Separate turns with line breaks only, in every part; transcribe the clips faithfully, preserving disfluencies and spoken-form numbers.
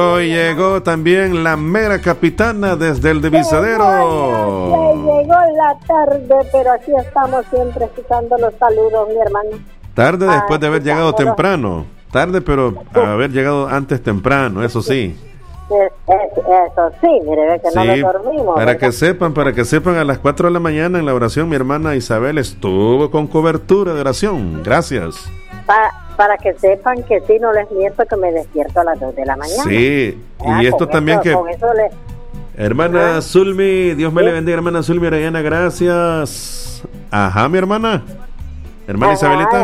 Hoy llegó también la mera capitana desde el divisadero.
Llegó, llegó la tarde, pero aquí estamos siempre escuchando los saludos, mi hermano.
Tarde después de haber llegado
los...
temprano. Tarde, pero haber llegado antes temprano, eso sí.
Es, es, eso sí, mire, ve que sí, no nos dormimos.
Para
¿verdad?
que sepan, para que sepan, a las cuatro de la mañana en la oración, mi hermana Isabel estuvo con cobertura de oración. Gracias.
Pa, para que sepan que sí, no les miento que me despierto a las dos de la mañana.
Sí,
¿verdad?
y esto
con
también
eso,
que...
Con eso les...
Hermana ¿Ah? Zulmi, Dios me
¿Sí?
le bendiga, hermana Zulmi Orellana, gracias. Ajá, mi hermana. Hermana Ajá, Isabelita.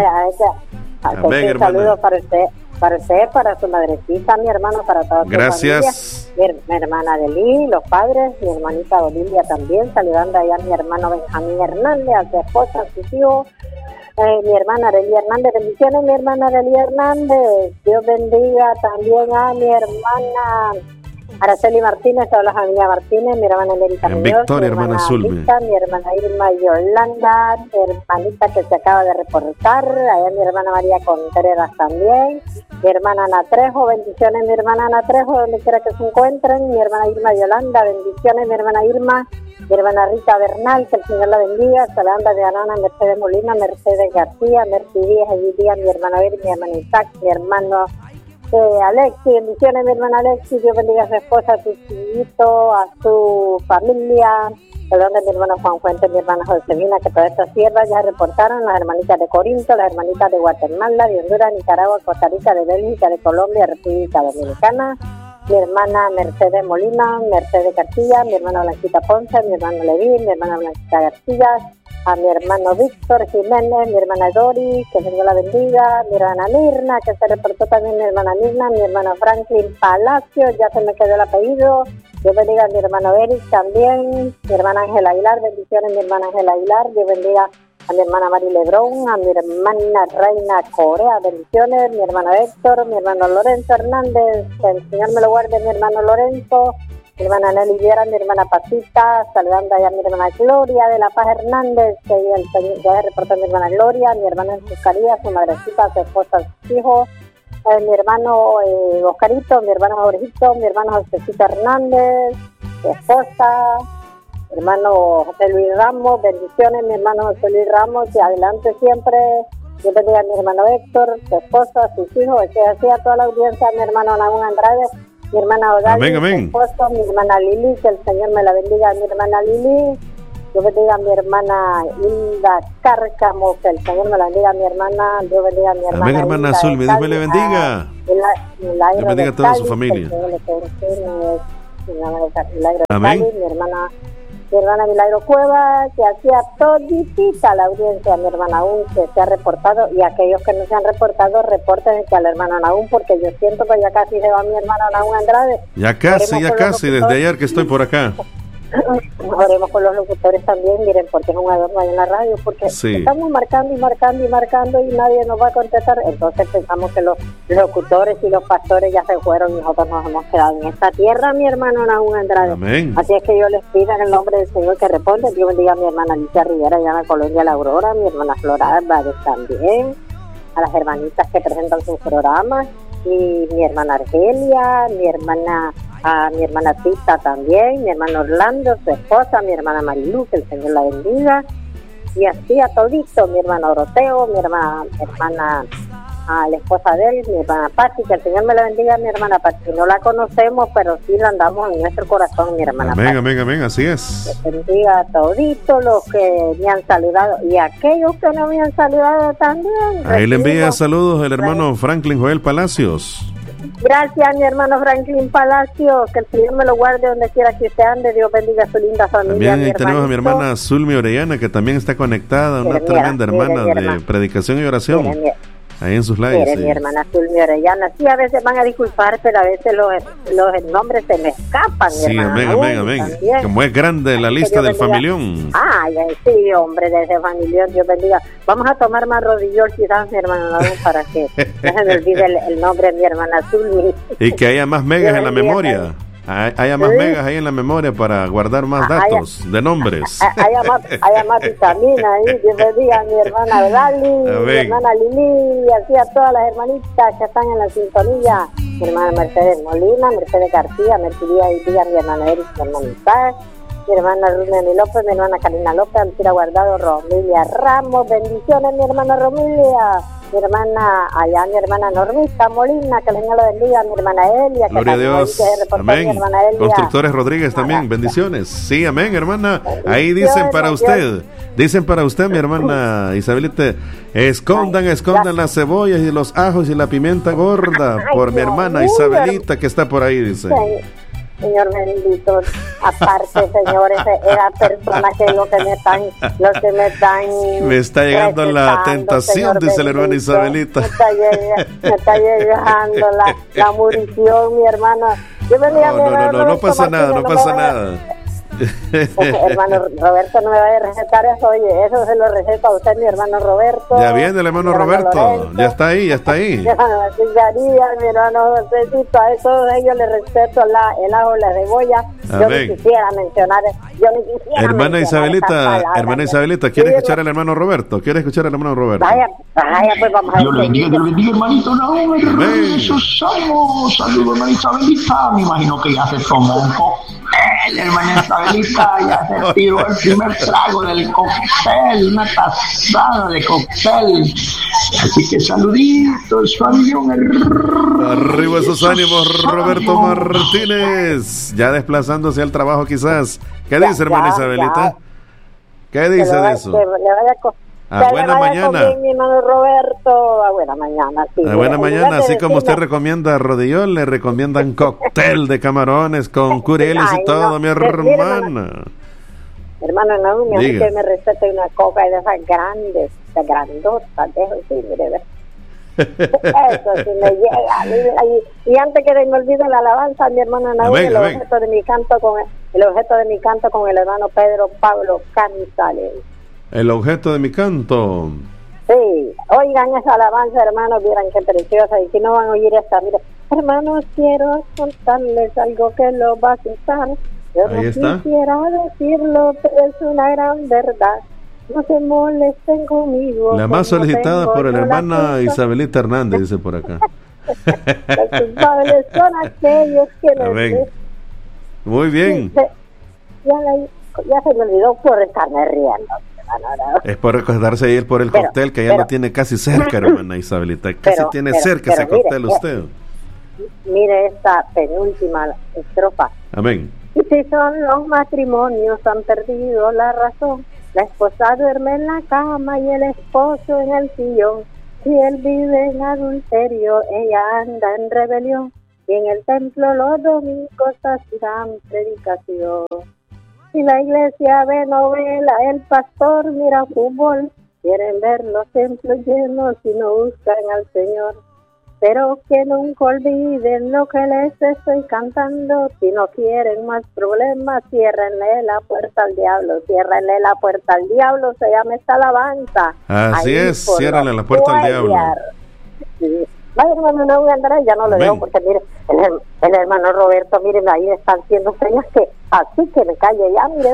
Amén, saludos para usted. Para usted, para su madrecita, mi hermano, para toda su
Gracias.
familia. Mi, mi hermana Deli, los padres, mi hermanita Olivia también, saludando allá a mi hermano Benjamín Hernández, a su esposa, a sus hijos, eh, mi hermana Arely Hernández, bendiciones mi hermana Arely Hernández, Dios bendiga también a mi hermana Araceli Martínez, toda la familia Martínez, mi hermana Erika
en
Muñoz,
Victoria,
mi hermana
hermana Zulmi,
mi hermana Irma Yolanda, mi hermanita que se acaba de reportar, allá mi hermana María Contreras también, mi hermana Ana Trejo, bendiciones mi hermana Ana Trejo, donde quiera que se encuentren, mi hermana Irma Yolanda, bendiciones mi hermana Irma, mi hermana Rita Bernal, que el Señor la bendiga, Salanda de Arana, Mercedes Molina, Mercedes García, Mercedes Díaz, Edith, mi hermano Ir, mi hermano Isaac, mi hermano Eh, Alexi, bendiciones mi hermana Alexi, Dios bendiga a su esposa, a su hijito, a su familia, perdón de mi hermano Juan Fuentes, mi hermana Josefina, que todas estas siervas ya reportaron, las hermanitas de Corinto, las hermanitas de Guatemala, de Honduras, Nicaragua, Costa Rica, de Bélgica, de Colombia, República Dominicana, mi hermana Mercedes Molina, Mercedes García, mi hermana Blanquita Ponce, mi hermano Levín, mi hermana Blanquita García, a mi hermano Víctor Jiménez, mi hermana Dori, que Dios la bendiga, mi hermana Mirna, que se reportó también mi hermana Mirna, mi hermano Franklin Palacio, ya se me quedó el apellido, Dios bendiga a mi hermano Eric también, mi hermana Ángela Aguilar, bendiciones mi hermana Ángela Aguilar, Dios bendiga a mi hermana Mari Lebrón, a mi hermana Reina Corea, bendiciones, mi hermano Héctor, mi hermano Lorenzo Hernández, que el Señor me lo guarde, mi hermano Lorenzo, mi hermana Nelly Viera, mi hermana Pasita, saludando allá a mi hermana Gloria de la Paz Hernández, que el Señor ya reportó a mi hermana Gloria, mi hermana Oscaría, su madrecita, su esposa, sus hijos, eh, mi hermano eh, Oscarito, mi hermano Jorgito, mi hermano Josecito Hernández, su esposa, mi hermano José Luis Ramos, bendiciones, mi hermano José Luis Ramos, y adelante siempre. Yo bendiga a mi hermano Héctor, su esposa, sus hijos, que hacía toda la audiencia, mi hermano Nahum Andrade, mi hermana Odali, mi esposo, mi hermana Lili, que el Señor me la bendiga, mi hermana Lili. Yo bendiga a mi hermana Hilda Cárcamo, que el Señor me la bendiga, mi hermana. Yo bendiga a mi hermana.
Amén, hermana Zulmi, Dios me le bendiga.
Dios
bendiga a toda su familia.
Amén. Mi hermana, mi hermana Milagro Cueva, que hacía toditita la audiencia, mi hermana aún que se ha reportado, y aquellos que no se han reportado, reporten que a la hermana Nahum, porque yo siento que ya casi se va mi hermana Nahum Andrade.
Ya casi, ya casi, desde ayer que estoy por acá.
Oremos por los locutores también, miren, porque es un adorno ahí en la radio, porque sí. Estamos marcando y marcando y marcando y nadie nos va a contestar, entonces pensamos que los locutores y los pastores ya se fueron y nosotros nos hemos quedado en esta tierra, mi hermano Nahum Andrade.
Amén.
Así es que yo les pido en el nombre del Señor que responda. Dios bendiga a mi hermana Alicia Rivera, allá en la Colonia La Aurora, mi hermana Flora Álvarez también, a las hermanitas que presentan sus programas, y mi hermana Argelia, mi hermana a mi hermana Tita también, mi hermano Orlando, su esposa, mi hermana Marilu, que el Señor la bendiga, y así a todito, mi hermano Oroteo, mi hermana, mi hermana a la esposa de él, mi hermana Pati, que el Señor me la bendiga, mi hermana Pati. No la conocemos, pero sí la andamos en nuestro corazón, mi hermana
Amén,
Pati.
amén, amén, así es.
Que bendiga a toditos los que me han saludado y aquellos que no me han saludado también.
Ahí le envía saludos el hermano Franklin Joel Palacios.
Gracias, mi hermano Franklin Palacios, que el Señor me lo guarde donde quiera que usted ande, Dios bendiga a su linda familia.
También tenemos a mi hermana Zulmi Orellana, que también está conectada, una tremenda hermana de predicación y oración. Mira, mira. Ahí en sus lives.
Sí. Mi hermana Zulmi Orellana, sí, a veces van a disculpar, pero a veces los, los nombres se me escapan.
Sí,
mi
amén, amén, amén. También. Como es grande la lista del bendiga. Familión.
Ay, ay, sí, hombre, de ese familión, Dios bendiga. Vamos a tomar más rodillol quizás, mi hermana, para que no se me olvide el, el nombre de mi hermana Zulmi.
Y que haya más megas en la memoria. Hay, haya más ¿Sí? megas ahí en la memoria para guardar más datos haya, de nombres.
Haya más, haya más vitamina ahí. Dios bendiga a mi hermana Dali, mi hermana Lili, y así a todas las hermanitas que están en la sintonía. mi hermana Mercedes Molina, Mercedes García, Mercedes Díaz, mi hermana Erika, mi hermana Isaac, mi hermana Rubén López, mi hermana Karina López, Alcira Guardado, Romilia Ramos, bendiciones mi hermana Romilia, mi hermana, allá mi hermana Normita Molina, que el Señor lo bendiga, mi hermana Elia,
gloria a Dios, amén.
Mi hermana Elia.
Constructores Rodríguez también, bendiciones, sí, amén, hermana, ahí dicen para usted, dicen para usted, mi hermana Isabelita, escondan, escondan las cebollas y los ajos y la pimienta gorda, por mi hermana Isabelita que está por ahí, dice.
Señor bendito, aparte, señores, era persona que lo que me están, lo que me están.
Me está llegando la tentación, dice la hermana Isabelita.
Me está, lleg- me está llegando la, la murición, mi hermana. Yo venía
no, no, no, no, no pasa nada, no pasa nada.
Hermano Roberto, no me vaya a recetar eso, oye, eso se lo receta a usted, mi hermano Roberto.
Ya viene el hermano, hermano Roberto, Lorenzo. Ya está ahí, ya está ahí.
Mi hermano Cizaría, mi hermano Josecito, a todos ellos les respeto la, el ajo, la cebolla. Amén. Yo ni quisiera mencionar, yo ni quisiera
hermana Isabelita, hermana Isabelita, ¿quiere sí, escuchar al hermano Roberto? ¿Quiere escuchar al hermano Roberto?
Vaya, vaya, pues vamos a ver.
Dios le bendiga, Dios le bendiga, hermanito Naúm, esos años. Saludos, hermana Isabelita, me imagino que ya se tomó un poco. El hermana Isabelita ya se tiró el primer trago del cóctel, una tazada de cóctel. Así que saluditos, familia.
Arriba esos ánimos, Roberto Martínez. Ya desplazándose al trabajo quizás. ¿Qué dice, hermana Isabelita? ¿Qué dice de eso?
A buena mañana. Bien, mi hermano Roberto, a buena mañana. Sí,
a buena mañana, así como usted recomienda rodillón, le recomiendan cóctel de camarones con cureles y todo, no, mi hermana.
Hermano Naúm, a mí que me respete una coca de esas grandes, de grandotas, de eso sí, mire, ve. Eso sí me llega. Y, y antes que me olvide la alabanza, mi hermano Naúm, el amén. objeto de mi canto con el, el objeto de mi canto con el hermano Pedro Pablo Canizales.
El objeto de mi canto.
Sí, oigan esa alabanza, hermanos, vieran qué preciosa. Y si no van a oír esta, mire, hermanos, quiero contarles algo que lo va a asustar. Yo
Ahí
no
está.
quisiera decirlo, pero es una gran verdad. No se molesten conmigo.
La más solicitada por la hermana Isabelita Hernández, dice por acá.
Los culpables son aquellos que les
amén. Muy bien.
Sí, ya, ya se me olvidó por estarme riendo.
Es por recordarse ir por el pero, cóctel que ya pero, lo tiene casi cerca, hermana Isabelita. Casi
pero,
tiene
pero,
cerca
pero,
ese cóctel
mire,
usted.
Mire esta penúltima estrofa.
Amén.
Y si son los matrimonios han perdido la razón, la esposa duerme en la cama y el esposo en el sillón. Si él vive en adulterio, ella anda en rebelión. Y en el templo los domingos hacen predicación. Si la iglesia ve novela, el pastor mira fútbol, quieren ver los templos llenos y no buscan al Señor. Pero que nunca olviden lo que les estoy cantando. Si no quieren más problemas, ciérrenle la puerta al diablo. Ciérrenle la puerta al diablo, se llama esta alabanza.
Así Ahí es, ciérrenle la puerta al diablo.
Sí. Vaya, hermano, no voy a andar, ya no lo veo porque mire, el, el hermano Roberto, miren, ahí están haciendo señas que así que me calle ya, mire.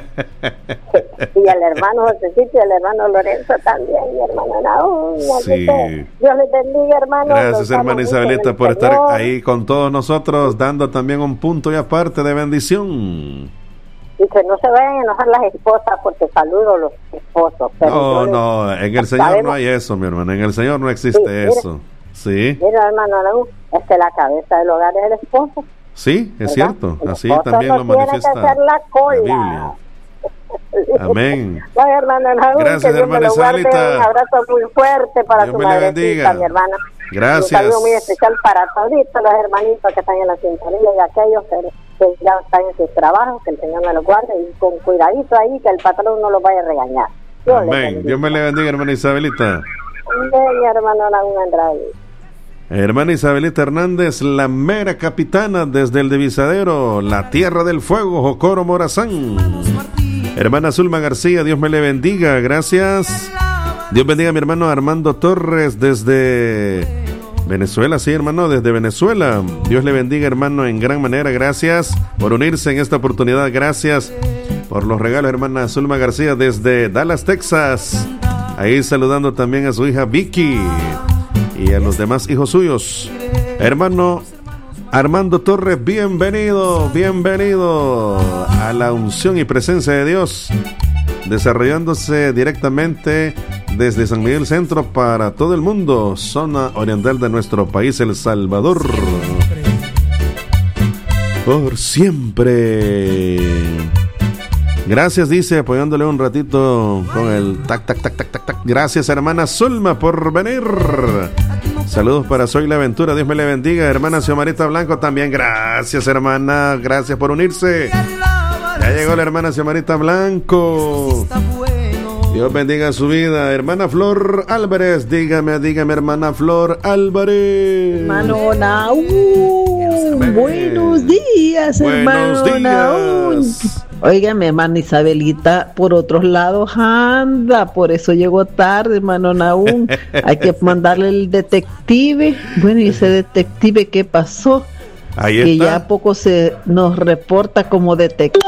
Y el hermano Josecito y el hermano Lorenzo también, mi hermano Naúm.
Sí.
Dios les bendiga, hermano.
Gracias, hermana Isabelita, por estar ahí con todos nosotros, dando también un punto y aparte de bendición.
Y que no se vayan a enojar las esposas porque saludo a los esposos. Pero
no,
les,
no, en el Señor sabemos, no hay eso, mi hermana, en el Señor no existe sí, mire, eso. Sí.
Mira, hermano Naúm, es que la cabeza del hogar es el esposo.
Sí, es ¿verdad? Cierto,
el
así también
no
lo manifiesta
tiene que hacer la cola.
La Biblia. Amén.
Ay, hermano Naúm,
gracias,
que
hermana Isabelita.
Un abrazo muy fuerte para
Dios
tu
me
madrecita, mi hermana.
Gracias.
Un saludo muy especial para todos los hermanitos que están en la sintonía y aquellos que, que ya están en sus trabajos, que el Señor me los guarde y con cuidadito ahí, que el patrón no los vaya a regañar.
Dios amén. Dios me le bendiga, hermana Isabelita.
Mi hermano Naúm Andrade.
Hermana Isabelita Hernández, la mera capitana desde el Divisadero, la Tierra del Fuego, Jocoro, Morazán. Hermana Zulma García, Dios me le bendiga, gracias. Dios bendiga a mi hermano Armando Torres desde Venezuela, sí, hermano, desde Venezuela. Dios le bendiga, hermano, en gran manera, gracias por unirse en esta oportunidad, gracias por los regalos, hermana Zulma García desde Dallas, Texas. Ahí saludando también a su hija Vicky. Y y a los demás hijos suyos. Hermano Armando Torres, bienvenido, bienvenido a la unción y presencia de Dios, desarrollándose directamente desde San Miguel Centro para todo el mundo, zona oriental de nuestro país, El Salvador. Por siempre. Gracias, dice, apoyándole un ratito con el tac, tac, tac, tac, tac, tac. Gracias, hermana Zulma, por venir. Saludos para Soy la Aventura, Dios me le bendiga. Hermana Xiomarita Blanco también, gracias, hermana, gracias por unirse. Ya llegó la hermana Xiomarita Blanco. Dios bendiga su vida. Hermana Flor Álvarez, dígame, dígame, hermana Flor Álvarez.
Hermano Naún, buenos días, hermano
Buenos
Naún.
días.
Oiga, mi hermana Isabelita por otros lados anda, por eso llegó tarde, hermano Naún. Hay que mandarle el detective. Bueno, y ese detective, ¿qué pasó?
Ahí
Que
está.
ya poco se nos reporta como detective.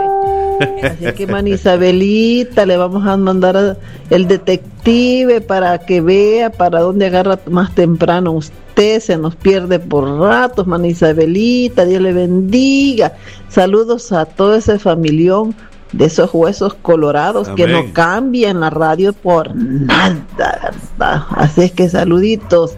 Así que, hermana Isabelita, le vamos a mandar a el detective para que vea para dónde agarra más temprano usted. Se nos pierde por ratos, hermana Isabelita, Dios le bendiga. Saludos a todo ese familión de esos huesos colorados. Amén. Que no cambian la radio por nada, ¿verdad? Así es que saluditos.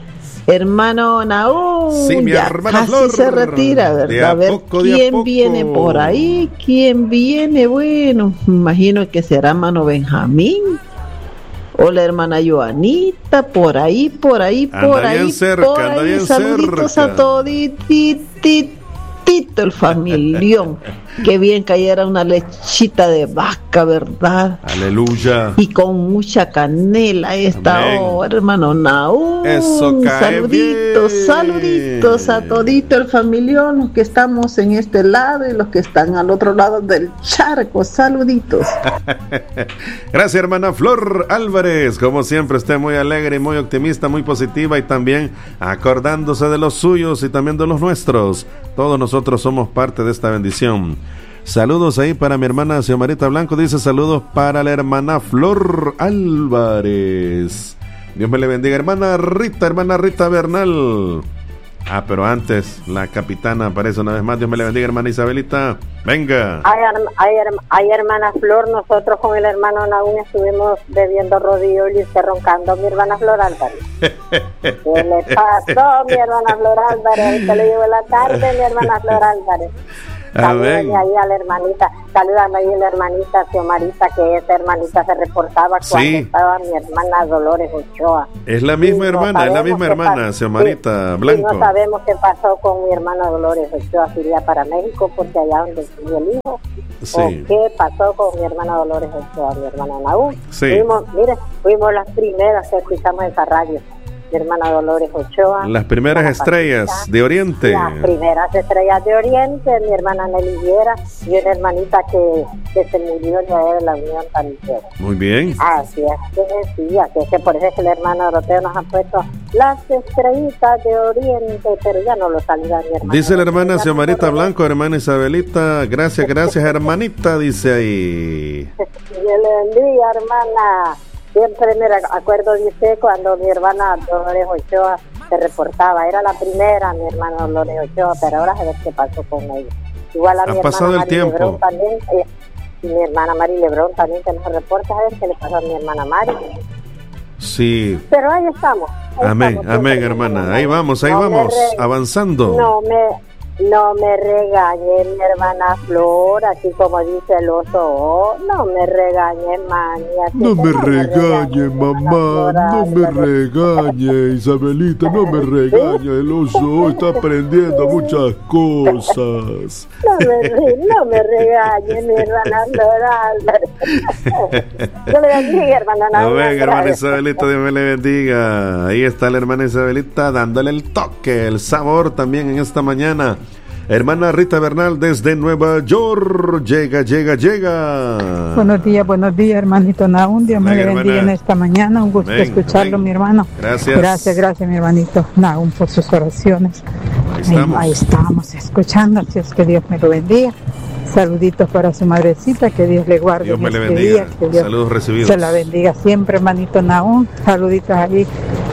Hermano Naún,
sí, mi
ya
hermana
casi
Flor,
se retira, ¿verdad? A, a ver poco, quién viene por ahí, quién viene, bueno, me imagino que será hermano Benjamín o la hermana Joanita, por ahí, por ahí,
anda
por ahí,
cerca,
por ahí, saluditos
cerca.
A todititito el familión. Qué bien cayera una lechita de vaca, ¿verdad?
Aleluya.
Y con mucha canela esta hora, hermano Naún.
Eso cae
saluditos,
bien.
Saluditos a todito el familión, los que estamos en este lado y los que están al otro lado del charco. Saluditos.
Gracias, hermana Flor Álvarez. Como siempre, esté muy alegre y muy optimista, muy positiva y también acordándose de los suyos y también de los nuestros. Todos nosotros somos parte de esta bendición. Saludos ahí para mi hermana Xiomarita Blanco. Dice saludos para la hermana Flor Álvarez. Dios me le bendiga. Hermana Rita, hermana Rita Bernal. Ah, pero antes la capitana aparece una vez más. Dios me le bendiga, hermana Isabelita. Venga.
Ay, ay, ay, hermana Flor, nosotros con el hermano Naún estuvimos bebiendo rodillo y usted roncando. Mi hermana Flor Álvarez. ¿Qué le pasó, mi hermana Flor Álvarez? Se le llevó la tarde, mi hermana Flor Álvarez. Salúdame ahí a la hermanita, salúdame ahí a la hermanita Xiomarita, que esa hermanita se reportaba cuando sí. estaba mi hermana Dolores Ochoa.
Es la misma hermana, no es la misma hermana, Xiomarita sí, Blanco.
Sí, no sabemos qué pasó con mi hermana Dolores Ochoa, se iría para México porque allá donde vive el hijo. Sí. O qué pasó con mi hermana Dolores Ochoa, mi hermana Naú.
Sí.
Fuimos, mire, fuimos las primeras que escuchamos esa radio. Mi hermana Dolores Ochoa.
Las primeras estrellas Paquita, de Oriente.
Las primeras estrellas de Oriente, mi hermana Nelly Viera y una hermanita que, que se murió de la Unión Panicera.
Muy bien.
Así es que sí, así es que por eso es que el hermano Doroteo nos ha puesto las estrellitas de Oriente, pero ya no lo saluda mi hermana.
Dice la hermana Xiomarita Blanco, hermana Isabelita, gracias, gracias hermanita, dice ahí.
Dios le bendiga, hermana. Siempre me acuerdo de usted cuando mi hermana Dolores Ochoa se reportaba. Era la primera, mi hermana Dolores Ochoa, pero ahora a ver qué pasó con ella. Igual a
ha
mi
pasado
hermana
el Mari tiempo.
Lebrón también, eh, y mi hermana Mari Lebrón también que nos reporta. A ver qué le pasó a mi hermana Mari.
Sí.
Pero ahí estamos. Ahí
amén,
estamos,
amén, hermana. Ahí vamos, ahí
no
vamos,
re,
avanzando.
No me... No me regañe, mi hermana Flor, así como dice el oso. No me regañe, mani.
No me regañe, mamá. No me regañe, Isabelita. No me regañe. El oso está aprendiendo muchas cosas.
No me, no me regañe, mi hermana Flor. Yo le bendiga, hermana Flor.
No venga, hermana Isabelita, Dios me le bendiga. Ahí está la hermana Isabelita dándole el toque, el sabor también en esta mañana. Hermana Rita Bernal desde Nueva York. Llega, llega, llega.
Buenos días, buenos días, hermanito Naún. Dios me le bendiga en esta mañana. Un gusto ven, escucharlo, ven. mi hermano.
Gracias.
Gracias, gracias, mi hermanito Naún, por sus oraciones.
Ahí estamos.
Ahí, ahí estamos escuchando. Así es que Dios me lo bendiga. Saluditos para su madrecita, que Dios le guarde.
Dios me
en
le
este
bendiga.
Día, que Dios
saludos recibidos.
Se la bendiga siempre, hermanito Naún. Saluditos ahí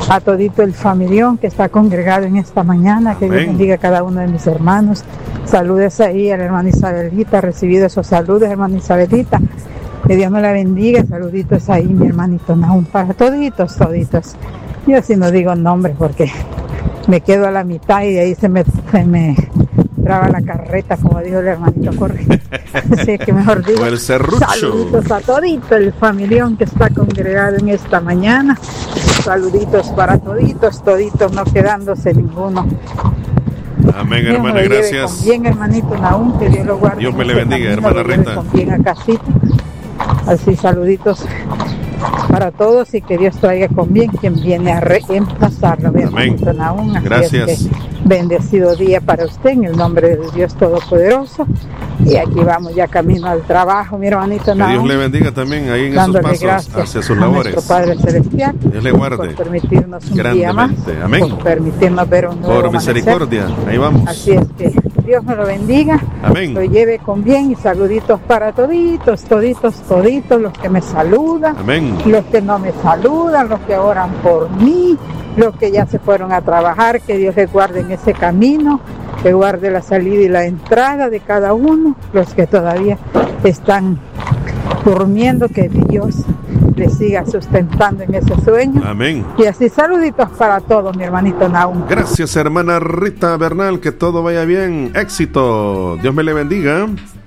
a todito el familión que está congregado en esta mañana, que Dios bendiga a cada uno de mis hermanos. Saludes ahí a la hermana Isabelita, recibido esos saludos, hermana Isabelita, que Dios me la bendiga. Saluditos ahí, mi hermanito Nahum, para toditos, toditos. Yo sí no digo nombres porque me quedo a la mitad y de ahí se me, se me traba la carreta, como dijo el hermanito Corre. Así que mejor digo,
el serrucho.
Saluditos a todito el familión que está congregado en esta mañana. Saluditos para toditos, toditos, no quedándose ninguno.
Amén, hermana, gracias.
Con bien, hermanito Nahum, que Dios lo guarde.
Dios me le bendiga,
camino,
hermana Rita.
Con bien a casita. Así, saluditos para todos y que Dios traiga con bien quien viene a reemplazarlo.
Amén.
Nahum,
gracias.
Es que bendecido día para usted en el nombre de Dios Todopoderoso. Y aquí vamos ya camino al trabajo, mi hermanito Nahum.
Que Dios le bendiga también ahí en esos pasos hacia sus labores.
Nuestro Padre Celestial.
Dios le guarde.
Por permitirnos un día más.
Amén.
Por permitirnos ver un nuevo
Por misericordia.
Amanecer.
Ahí vamos.
Así es que Dios me lo bendiga.
Amén.
Lo lleve con bien y saluditos para toditos, toditos, toditos, los que me saludan.
Amén.
Los que no me saludan, los que oran por mí, los que ya se fueron a trabajar, que Dios les guarde en ese camino, que guarde la salida y la entrada de cada uno, los que todavía están durmiendo, que Dios les siga sustentando en ese sueño.
Amén.
Y así saluditos para todos, mi hermanito Nahum.
Gracias, hermana Rita Bernal, que todo vaya bien, éxito, Dios me le bendiga.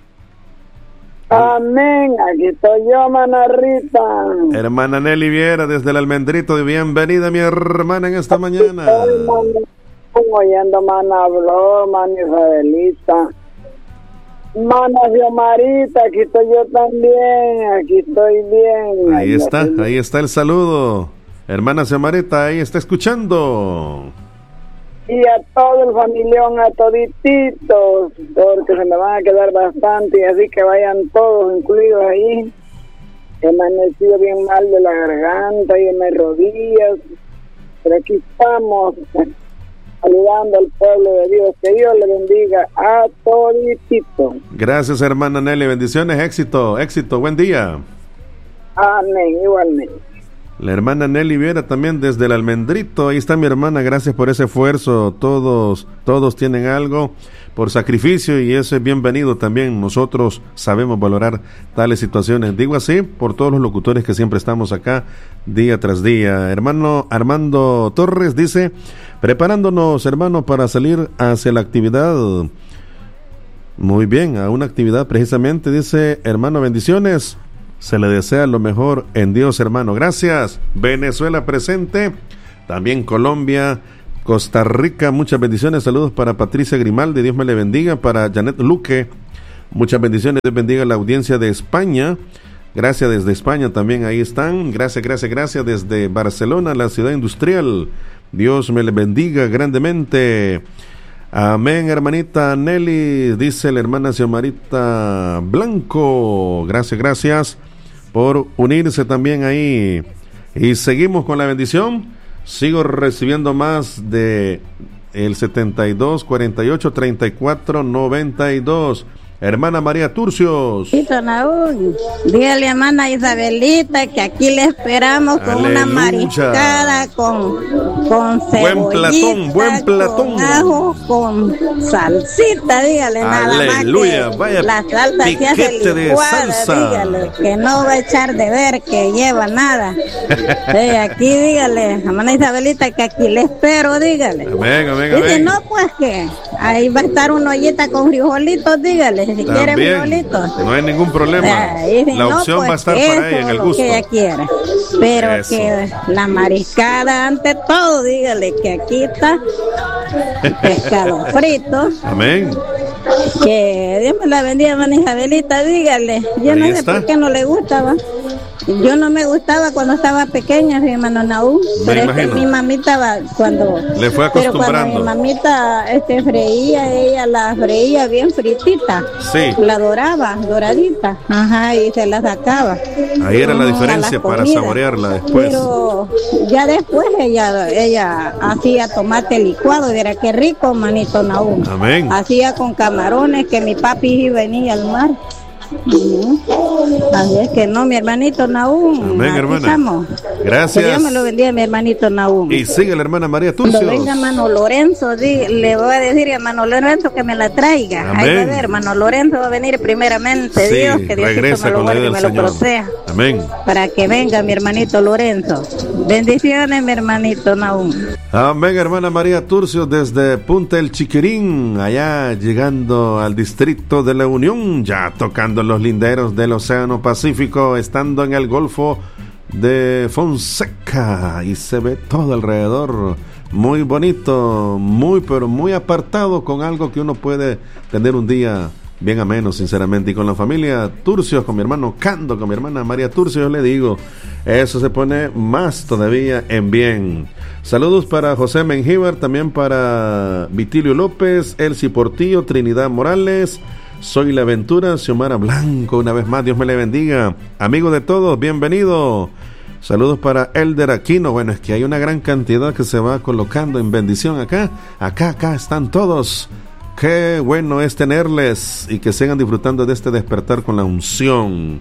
Amén, aquí estoy yo, hermana Rita.
Hermana Nelly Viera, desde el Almendrito, bienvenida mi hermana en esta mañana.
Estoy oyendo, mana Blor, mana Isabelita, mana Xiomarita, aquí estoy yo también, aquí estoy bien.
Ahí está, ahí está el saludo. Hermana Xiomarita, ahí está escuchando.
Y a todo el familión, a todititos, porque se me van a quedar bastante, y así que vayan todos incluidos ahí. He amanecido bien mal de la garganta y de mis rodillas, pero aquí estamos saludando al pueblo de Dios. Que Dios le bendiga a todititos.
Gracias, hermana Nelly, bendiciones, éxito, éxito, buen día.
Amén, igualmente.
La hermana Nelly Viera también desde el Almendrito, ahí está mi hermana, gracias por ese esfuerzo, todos, todos tienen algo por sacrificio y eso es bienvenido también, nosotros sabemos valorar tales situaciones, digo así por todos los locutores que siempre estamos acá día tras día. Hermano Armando Torres dice, preparándonos hermano para salir hacia la actividad, muy bien, a una actividad precisamente, dice hermano, bendiciones. Se le desea lo mejor en Dios, hermano. Gracias. Venezuela presente. También Colombia, Costa Rica. Muchas bendiciones. Saludos para Patricia Grimaldi. Dios me le bendiga. Para Janet Luque. Muchas bendiciones. Dios bendiga a la audiencia de España. Gracias desde España también. Ahí están. Gracias, gracias, gracias. Desde Barcelona, la ciudad industrial. Dios me le bendiga grandemente. Amén, hermanita Nelly. Dice la hermana Xiomarita Blanco. Gracias, gracias por unirse también ahí. Y seguimos con la bendición. Sigo recibiendo más de el setenta y dos, cuarenta y ocho, treinta y cuatro, noventa y dos. Hermana María Turcios.
Nahum, dígale a hermana Isabelita que aquí le esperamos con Aleluya. Una mariscada con, con cebollita,
buen platón, buen platón,
con ajo, con salsita, dígale
Aleluya.
Nada más que
vaya
la salsa se hace licuada, dígale que no va a echar de ver que lleva nada. Sí, aquí dígale a hermana Isabelita que aquí le espero, dígale.
Amén, amén,
Dice,
amén.
no, pues que ahí va a estar una ollita con frijolitos, dígale. Si quiere frijolitos,
no hay ningún problema.
Ay,
la
no,
opción
pues
va a estar
eso
para ella en el
lo
gusto
que ella quiera, pero
eso.
Que la mariscada ante todo, dígale que aquí está pescado frito.
Amén.
Que Dios me la bendiga, hermana Isabelita, dígale. Yo
Ahí
no sé
está.
por qué no le gustaba. Yo no me gustaba cuando estaba pequeña, mi hermano Nahum, pero es que mi mamita va, cuando
le fue
pero cuando
acostumbrando.
mi mamita este freía, ella la freía bien fritita,
Sí.
la doraba, doradita, ajá, y se la sacaba.
Ahí era la
Ujú,
diferencia
a la
para
comida.
saborearla después.
Pero ya después ella ella hacía tomate licuado, y era que rico, manito Nahum.
Amén.
Hacía con camarones, que mi papi venía al mar Uh-huh. Así es que no, mi hermanito Nahum.
Amén, hermana. Estamos. Gracias.
Que Dios me lo bendiga, mi hermanito Nahum.
Y sigue la hermana María Turcios.
Cuando venga hermano Lorenzo, di, le voy a decir a hermano Lorenzo que me la traiga.
Amén.
Ahí va a ver, hermano Lorenzo va a venir primeramente,
sí,
Dios, que Diosito me lo guarde y me lo proteja.
Amén.
Para que venga mi hermanito Lorenzo. Bendiciones, mi hermanito Nahum.
Amén, hermana María Turcios, desde Punta El Chiquirín, allá llegando al distrito de la Unión, ya tocando los linderos del Océano Pacífico, estando en el Golfo de Fonseca, y se ve todo alrededor muy bonito, muy pero muy apartado, con algo que uno puede tener un día bien ameno, sinceramente. Y con la familia Turcios, con mi hermano Cando, con mi hermana María Turcios, yo le digo, eso se pone más todavía en bien. Saludos para José Mengíbar, también para Vitilio López, Elsie Portillo, Trinidad Morales, Soy La Aventura, Xiomara Blanco, una vez más, Dios me le bendiga. Amigo de todos, bienvenido. Saludos para Elder Aquino. Bueno, es que hay una gran cantidad que se va colocando en bendición acá. Acá, acá están todos. Qué bueno es tenerles y que sigan disfrutando de este despertar con la unción.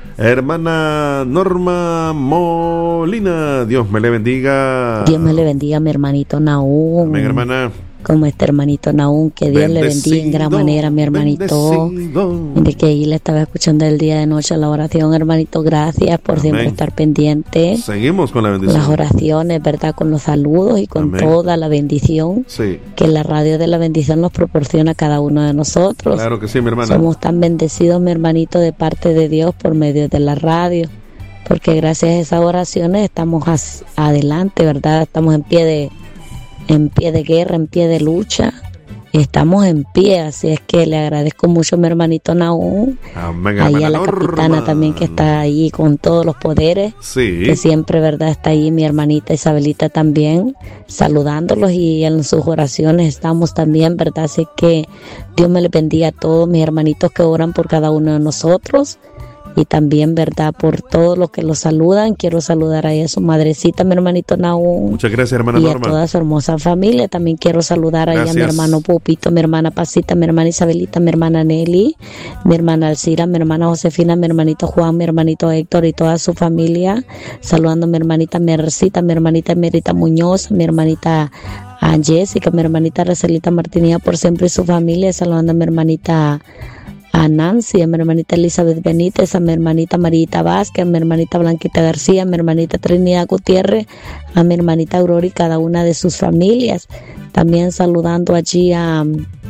Hermana Norma Molina, Dios me le bendiga.
Dios me le bendiga, mi hermanito Nahum.
Amén, hermana.
Como este hermanito Nahum, que Dios bendecido, le bendiga en gran manera, mi hermanito. De que ahí le estaba escuchando el día de noche la oración, hermanito. Gracias por Amén. Siempre estar pendiente.
Seguimos con la bendición.
Las oraciones, ¿verdad? Con los saludos y con Amén. Toda la bendición
sí.
que la radio de la bendición nos proporciona a cada uno de nosotros.
Claro que sí, mi hermana.
Somos tan bendecidos, mi hermanito, de parte de Dios por medio de la radio. Porque gracias a esas oraciones estamos as- adelante, ¿verdad? Estamos en pie de... en pie de guerra, en pie de lucha, estamos en pie, así es que le agradezco mucho a mi hermanito Nahum, ahí a la Norma. Capitana también que está ahí con todos los poderes,
sí.
que siempre, verdad, está ahí mi hermanita Isabelita también, saludándolos y en sus oraciones estamos también, verdad, así que Dios me le bendiga a todos mis hermanitos que oran por cada uno de nosotros. Y también, ¿verdad? Por todos los que los saludan, quiero saludar a ella, su madrecita, mi hermanito Nahum.
Muchas gracias, hermana
y
Norma.
Y a toda su hermosa familia. También quiero saludar a ella, a mi hermano Pupito, mi hermana Pasita, mi hermana Isabelita, mi hermana Nelly, mi hermana Alcira, mi hermana Josefina, mi hermanito Juan, mi hermanito Héctor y toda su familia. Saludando a mi hermanita Mercita, mi hermanita Merita Muñoz, mi hermanita a Jessica, mi hermanita Recelita Martinía por siempre y su familia. Saludando a mi hermanita a Nancy, a mi hermanita Elizabeth Benítez, a mi hermanita Marita Vázquez, a mi hermanita Blanquita García, a mi hermanita Trinidad Gutiérrez, a mi hermanita Aurora y cada una de sus familias. También saludando allí a,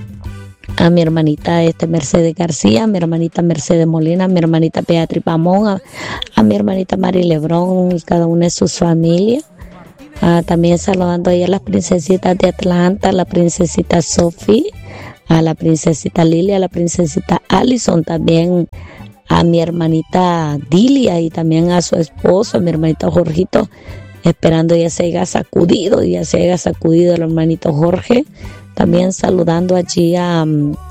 a mi hermanita este Mercedes García, a mi hermanita Mercedes Molina, a mi hermanita Beatriz Pamón, a, a mi hermanita Mari Lebrón y cada una de sus familias. Ah, también saludando ahí a las princesitas de Atlanta, a la princesita Sophie, a la princesita Lilia, a la princesita Allison, también a mi hermanita Dilia y también a su esposo, a mi hermanito Jorgito, esperando ya se haya sacudido, ya se haya sacudido el hermanito Jorge. También saludando allí a,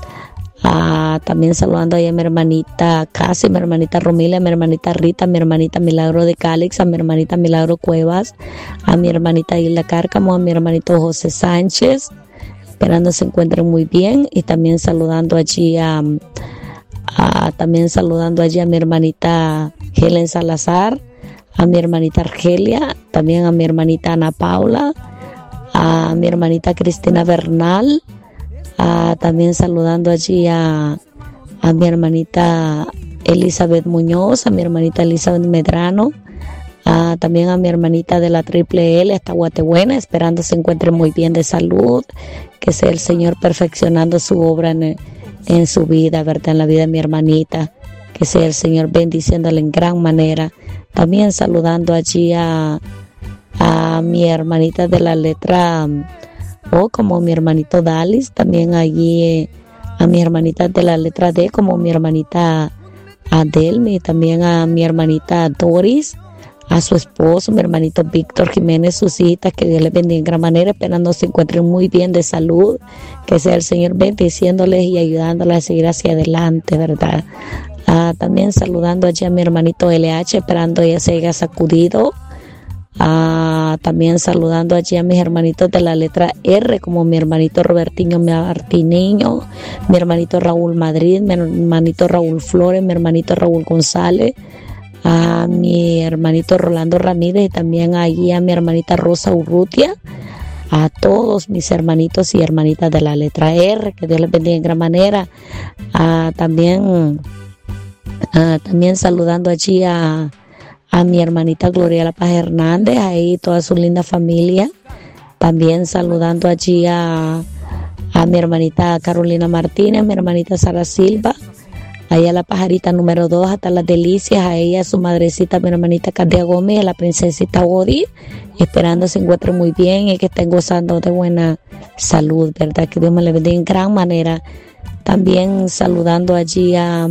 a también saludando ahí a mi hermanita Casi, a mi hermanita Romilia, a mi hermanita Rita, a mi hermanita Milagro de Cálix, a mi hermanita Milagro Cuevas, a mi hermanita Hilda Cárcamo, a mi hermanito José Sánchez, esperando se encuentren muy bien. Y también saludando allí a, a también saludando allí a mi hermanita Helen Salazar, a mi hermanita Argelia, también a mi hermanita Ana Paula, a mi hermanita Cristina Bernal, a, también saludando allí a, a mi hermanita Elizabeth Muñoz, a mi hermanita Elizabeth Medrano, a, también a mi hermanita de la Triple L hasta Guatebuena, esperando se encuentre muy bien de salud, que sea el Señor perfeccionando su obra en, en su vida, ¿verdad? En la vida de mi hermanita, que sea el Señor bendiciéndole en gran manera. También saludando allí a, a mi hermanita de la letra O, como mi hermanito Dalis, también allí eh, a mi hermanita de la letra D, como mi hermanita Adelmi, también a mi hermanita Doris, a su esposo, mi hermanito Víctor Jiménez, sus hijitas, que Dios les bendiga en gran manera, esperando se encuentren muy bien de salud, que sea el Señor bendiciéndoles y ayudándoles a seguir hacia adelante, ¿verdad? Ah, también saludando allí a mi hermanito L H, esperando ella se haya sacudido Ah, también saludando allí a mis hermanitos de la letra R, como mi hermanito Robertiño Martiniño, mi hermanito Raúl Madrid, mi hermanito Raúl Flores, mi hermanito Raúl González, a mi hermanito Rolando Ramírez y también allí a mi hermanita Rosa Urrutia, a todos mis hermanitos y hermanitas de la letra R, que Dios les bendiga en gran manera. Ah, también, ah, también saludando allí a a mi hermanita Gloria La Paz Hernández, ahí toda su linda familia. También saludando allí a, a mi hermanita Carolina Martínez, mi hermanita Sara Silva, ahí a la pajarita número dos, hasta las delicias, a ella, a su madrecita, mi hermanita Candia Gómez, a la princesita Odi, esperando se encuentre muy bien y que estén gozando de buena salud, ¿verdad? Que Dios me le bendiga en gran manera. También saludando allí a,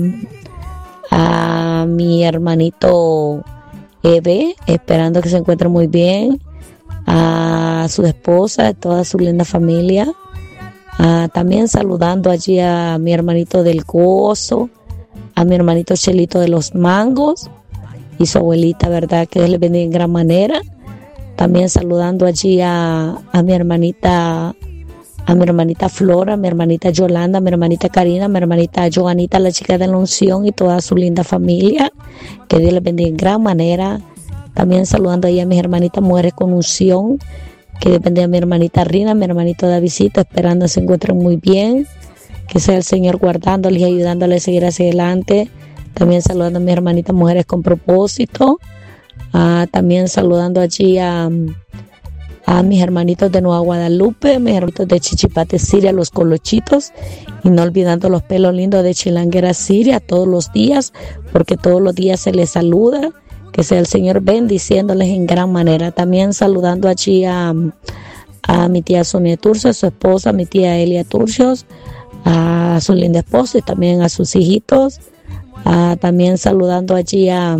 a mi hermanito Eve, esperando que se encuentre muy bien, a su esposa, a toda su linda familia. Ah, también saludando allí a mi hermanito del Gozo, a mi hermanito Chelito de los Mangos y su abuelita, ¿verdad? Que Dios les bendiga en gran manera. También saludando allí a, a mi hermanita a mi hermanita Flora, a mi hermanita Yolanda, a mi hermanita Karina, a mi hermanita Joanita, la chica de la unción y toda su linda familia. Que Dios les bendiga en gran manera. También saludando ahí a mis hermanitas mujeres con unción. Que Dios bendiga a mi hermanita Rina, a mi hermanito Davidito, esperando se encuentren muy bien. Que sea el Señor guardándoles y ayudándoles a seguir hacia adelante. También saludando a mis hermanitas mujeres con propósito. Ah, también saludando allí a... a mis hermanitos de Nueva Guadalupe, mis hermanitos de Chichipate, Siria, los Colochitos, y no olvidando los pelos lindos de Chilanguera, Siria, todos los días, porque todos los días se les saluda, que sea el Señor bendiciéndoles en gran manera. También saludando allí a, a mi tía Sonia Turcios, su esposa, mi tía Elia Turcios, a su linda esposa y también a sus hijitos. A, también saludando allí a,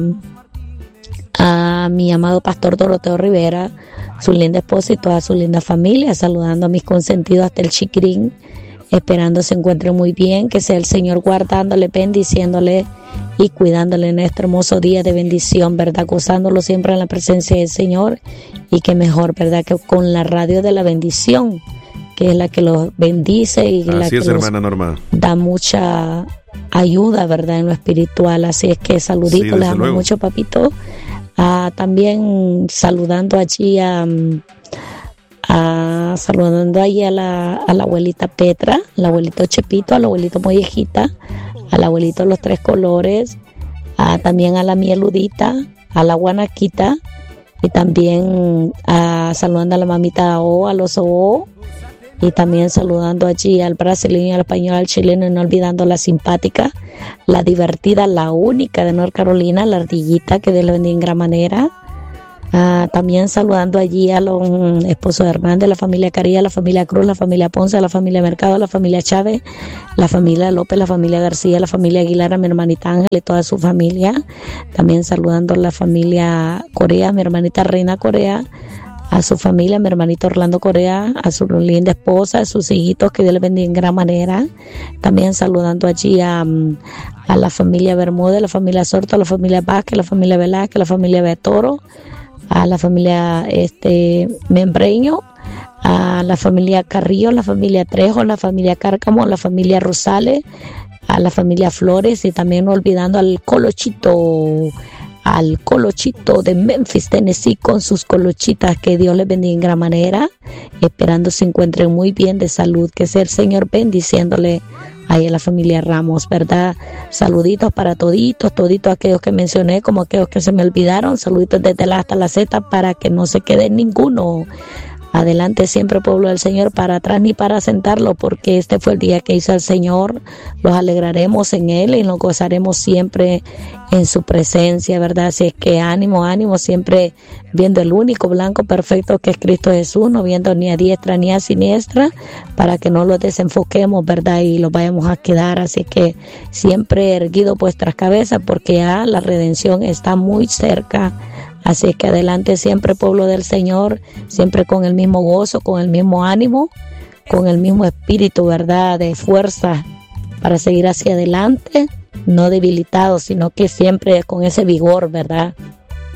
a mi amado pastor Doroteo Rivera, su linda esposa y toda su linda familia, saludando a mis consentidos hasta el Chiquirín, esperando se encuentren muy bien, que sea el Señor guardándole, bendiciéndole y cuidándole en este hermoso día de bendición, ¿verdad? Gozándolo siempre en la presencia del Señor, y que mejor, ¿verdad? Que con la radio de la bendición, que es la que los bendice y
así
la que
es,
los
hermana Norma,
da mucha ayuda, ¿verdad? En lo espiritual. Así es que saludito, sí, les amo luego mucho, papito. Ah, también saludando allí a, a saludando allí a la, a la abuelita Petra, al abuelito Chepito, al abuelito Mollejita, al abuelito Los Tres Colores, a, también a la Mieludita, a la Guanaquita, y también a, saludando a la mamita O, a los O, y también saludando allí al brasileño, al español, al chileno, y no olvidando la simpática, la divertida, la única de North Carolina, la ardillita, que Dios le bendiga en gran manera. Ah, también saludando allí a los esposos de Hernández, la familia Caría, la familia Cruz, la familia Ponce, la familia Mercado, la familia Chávez, la familia López, la familia García, la familia Aguilar, a mi hermanita Ángel y toda su familia. También saludando a la familia Corea, mi hermanita Reina Corea, a su familia, mi hermanito Orlando Corea, a su linda esposa, a sus hijitos, que Dios les bendiga en gran manera. También saludando allí a, a la familia Bermúdez, la familia Sorto, la familia Vázquez, la familia Velázquez, la familia Betoro, a la familia este Membreño, a la familia Carrillo, la familia Trejo, la familia Cárcamo, la familia Rosales, a la familia Flores, y también no olvidando al Colochito, al Colochito de Memphis, Tennessee, con sus colochitas, que Dios les bendiga en gran manera, esperando se encuentren muy bien de salud, que sea el Señor bendiciéndole ahí a la familia Ramos, ¿verdad? Saluditos para toditos, toditos aquellos que mencioné, como aquellos que se me olvidaron, saluditos desde la hasta la Z, para que no se quede ninguno. Adelante siempre, pueblo del Señor, para atrás ni para sentarlo, porque este fue el día que hizo el Señor. Los alegraremos en Él y nos gozaremos siempre en su presencia, ¿verdad? Así es que ánimo, ánimo, siempre viendo el único blanco perfecto que es Cristo Jesús, no viendo ni a diestra ni a siniestra, para que no lo desenfoquemos, ¿verdad? Y los vayamos a quedar. Así que siempre erguido vuestras cabezas, porque ya la redención está muy cerca. Así que adelante siempre, pueblo del Señor, siempre con el mismo gozo, con el mismo ánimo, con el mismo espíritu, ¿verdad?, de fuerza para seguir hacia adelante, no debilitados, sino que siempre con ese vigor, ¿verdad?,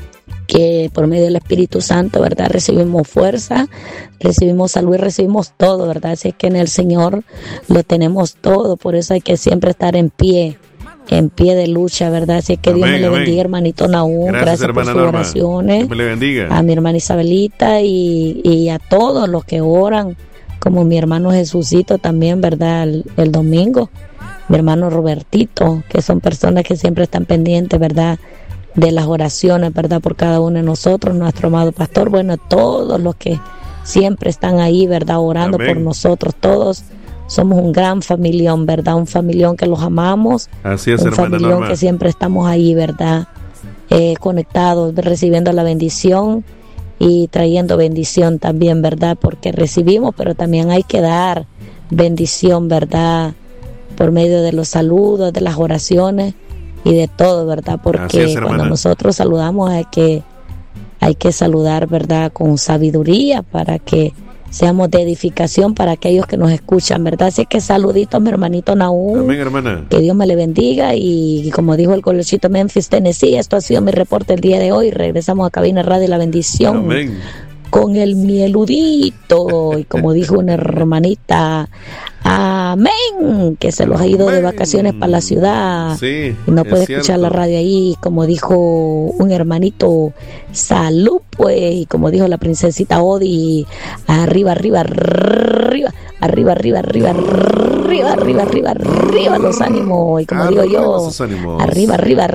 que por medio del Espíritu Santo, ¿verdad? Recibimos fuerza, recibimos salud y recibimos todo, ¿verdad? Así es que en el Señor lo tenemos todo, por eso hay que siempre estar en pie, en pie de lucha, ¿verdad? Así es que amén, Dios me le bendiga, hermanito Nahum, gracias, gracias por sus Norma. oraciones, Dios me le bendiga. A mi hermana Isabelita y, y a todos los que oran, como mi hermano Jesucito también, ¿verdad? El, el domingo, mi hermano Robertito, que son personas que siempre están pendientes, ¿verdad? De las oraciones, ¿verdad? Por cada uno de nosotros, nuestro amado pastor, bueno, todos los que siempre están ahí, ¿verdad? Orando amén. Por nosotros, todos somos un gran familión, ¿verdad? Un familión que los amamos, así es, un familión Norma. Que siempre estamos ahí, ¿verdad? Eh, conectados, recibiendo la bendición y trayendo bendición también, ¿verdad? Porque recibimos, pero también hay que dar bendición, ¿verdad? Por medio de los saludos, de las oraciones y de todo, ¿verdad? Porque es, cuando nosotros saludamos hay que hay que saludar, ¿verdad? Con sabiduría para que seamos de edificación para aquellos que nos escuchan, ¿verdad? Así que saluditos a mi hermanito Nahum. Amén, hermana. Que Dios me le bendiga y como dijo el Colochito Memphis, Tennessee, esto ha sido mi reporte el día de hoy. Regresamos a Cabina Radio La Bendición. Amén. Con el mieludito y como dijo una hermanita, amén, que se los ha ido amén. De vacaciones para la ciudad sí, y no puede escuchar la radio ahí, como dijo un hermanito, salud pues, y como dijo la princesita Odi, arriba, arriba, arriba, arriba, arriba, arriba, arriba, arriba, arriba, arriba los ánimos, y como arriba, digo yo, arriba, arriba,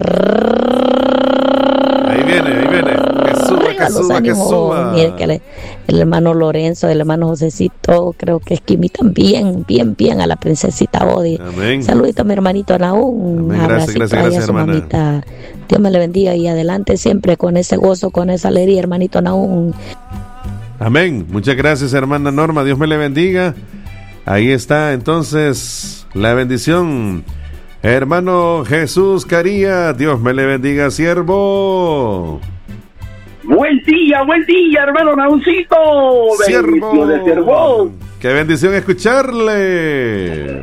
arriba, ahí viene, ahí viene. Que suba, que suba. Mire que le, el hermano Lorenzo, el hermano Josecito, creo que es que imitan bien, bien, bien a la princesita Bodi. Amén. Saludito a mi hermanito Nahum. Un abrazo gracias, gracias, a su hermana. Mamita. Dios me le bendiga y adelante siempre con ese gozo, con esa alegría, hermanito Nahum.
Amén. Muchas gracias, hermana Norma. Dios me le bendiga. Ahí está entonces la bendición. Hermano Jesús Caría, Dios me le bendiga, siervo.
Buen día, buen día, hermano Nahumcito.
Siervo. De siervo. Qué bendición escucharle.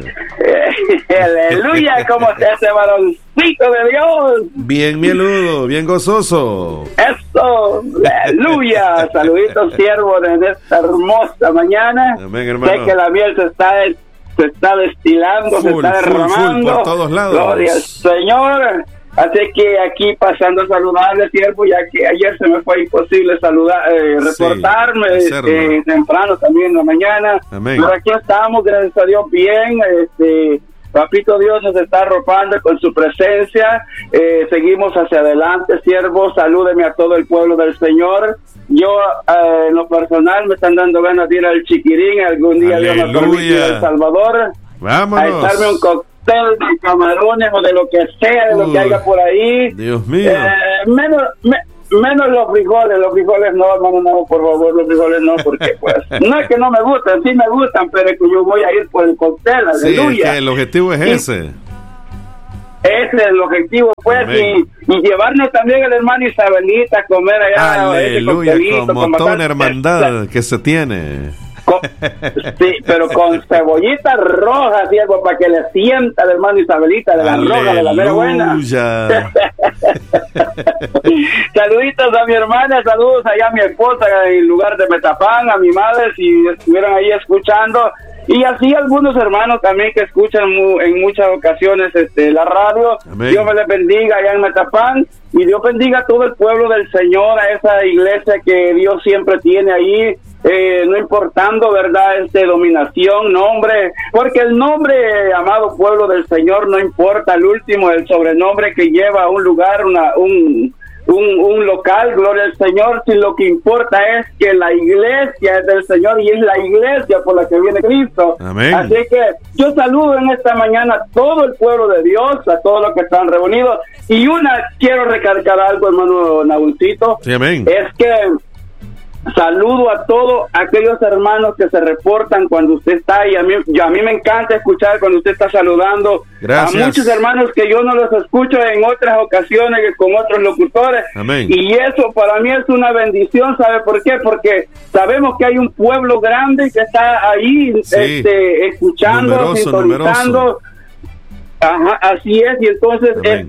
Aleluya, ¿cómo está ese varoncito de Dios?
Bien mieludo, bien gozoso.
Eso, aleluya. Saluditos, siervo, en esta hermosa mañana.
Amén, hermano.
Sé que la miel se está, se está destilando, full, se está derramando.
Full, full, por todos lados.
Gloria al Señor. Así que aquí pasando a saludarle, siervo, ya que ayer se me fue imposible saludar, eh, reportarme sí, eh, temprano también en la mañana. Amén. Pero aquí estamos, gracias a Dios, bien. Este, Papito Dios nos está arropando con su presencia. Eh, seguimos hacia adelante, siervo. Salúdeme a todo el pueblo del Señor. Yo, eh, en lo personal, me están dando ganas de ir al Chiquirín. Algún día Dios me permite ir a El Salvador.
Vámonos.
A echarme un cóctel de camarones o de lo que sea, de lo uh, que haya por ahí.
Dios mío.
Eh, menos, me, menos los frijoles, los frijoles no, hermano, no, por favor, los frijoles no, porque pues, no es que no me gustan, sí me gustan, pero es que yo voy a ir por el cóctel, aleluya.
Sí, es que el objetivo es y, ese.
Ese es el objetivo, pues, y, y llevarnos también al hermano Isabelita a comer allá.
Aleluya, como con toda una hermandad que se tiene.
Con, sí, pero con cebollita roja, siervo, para que le sienta al hermano Isabelita de la Aleluya. Roja, de la mera buena. Saluditos a mi hermana, saludos allá a mi esposa en el lugar de Metapán, a mi madre, si estuvieran ahí escuchando, y así algunos hermanos también que escuchan mu- en muchas ocasiones este, la radio. Amén. Dios me les bendiga allá en Metapán, y Dios bendiga a todo el pueblo del Señor, a esa iglesia que Dios siempre tiene ahí. Eh, no importando, ¿verdad?, este dominación, nombre, porque el nombre, amado pueblo del Señor, no importa, el último, el sobrenombre que lleva a un lugar, una, un, un, un local, gloria al Señor, si lo que importa es que la iglesia es del Señor y es la iglesia por la que viene Cristo.
Amén.
Así que yo saludo en esta mañana a todo el pueblo de Dios, a todos los que están reunidos, y una, quiero recalcar algo, hermano Nahumcito,
sí, amén.
Es que saludo a todos aquellos hermanos que se reportan cuando usted está ahí. A mí, y a mí me encanta escuchar cuando usted está saludando.
Gracias.
A muchos hermanos que yo no los escucho en otras ocasiones que con otros locutores.
Amén.
Y eso para mí es una bendición. ¿Sabe por qué? Porque sabemos que hay un pueblo grande que está ahí, sí, este, escuchando, numeroso, sintonizando. Numeroso. Ajá, así es. Y entonces, Amén. este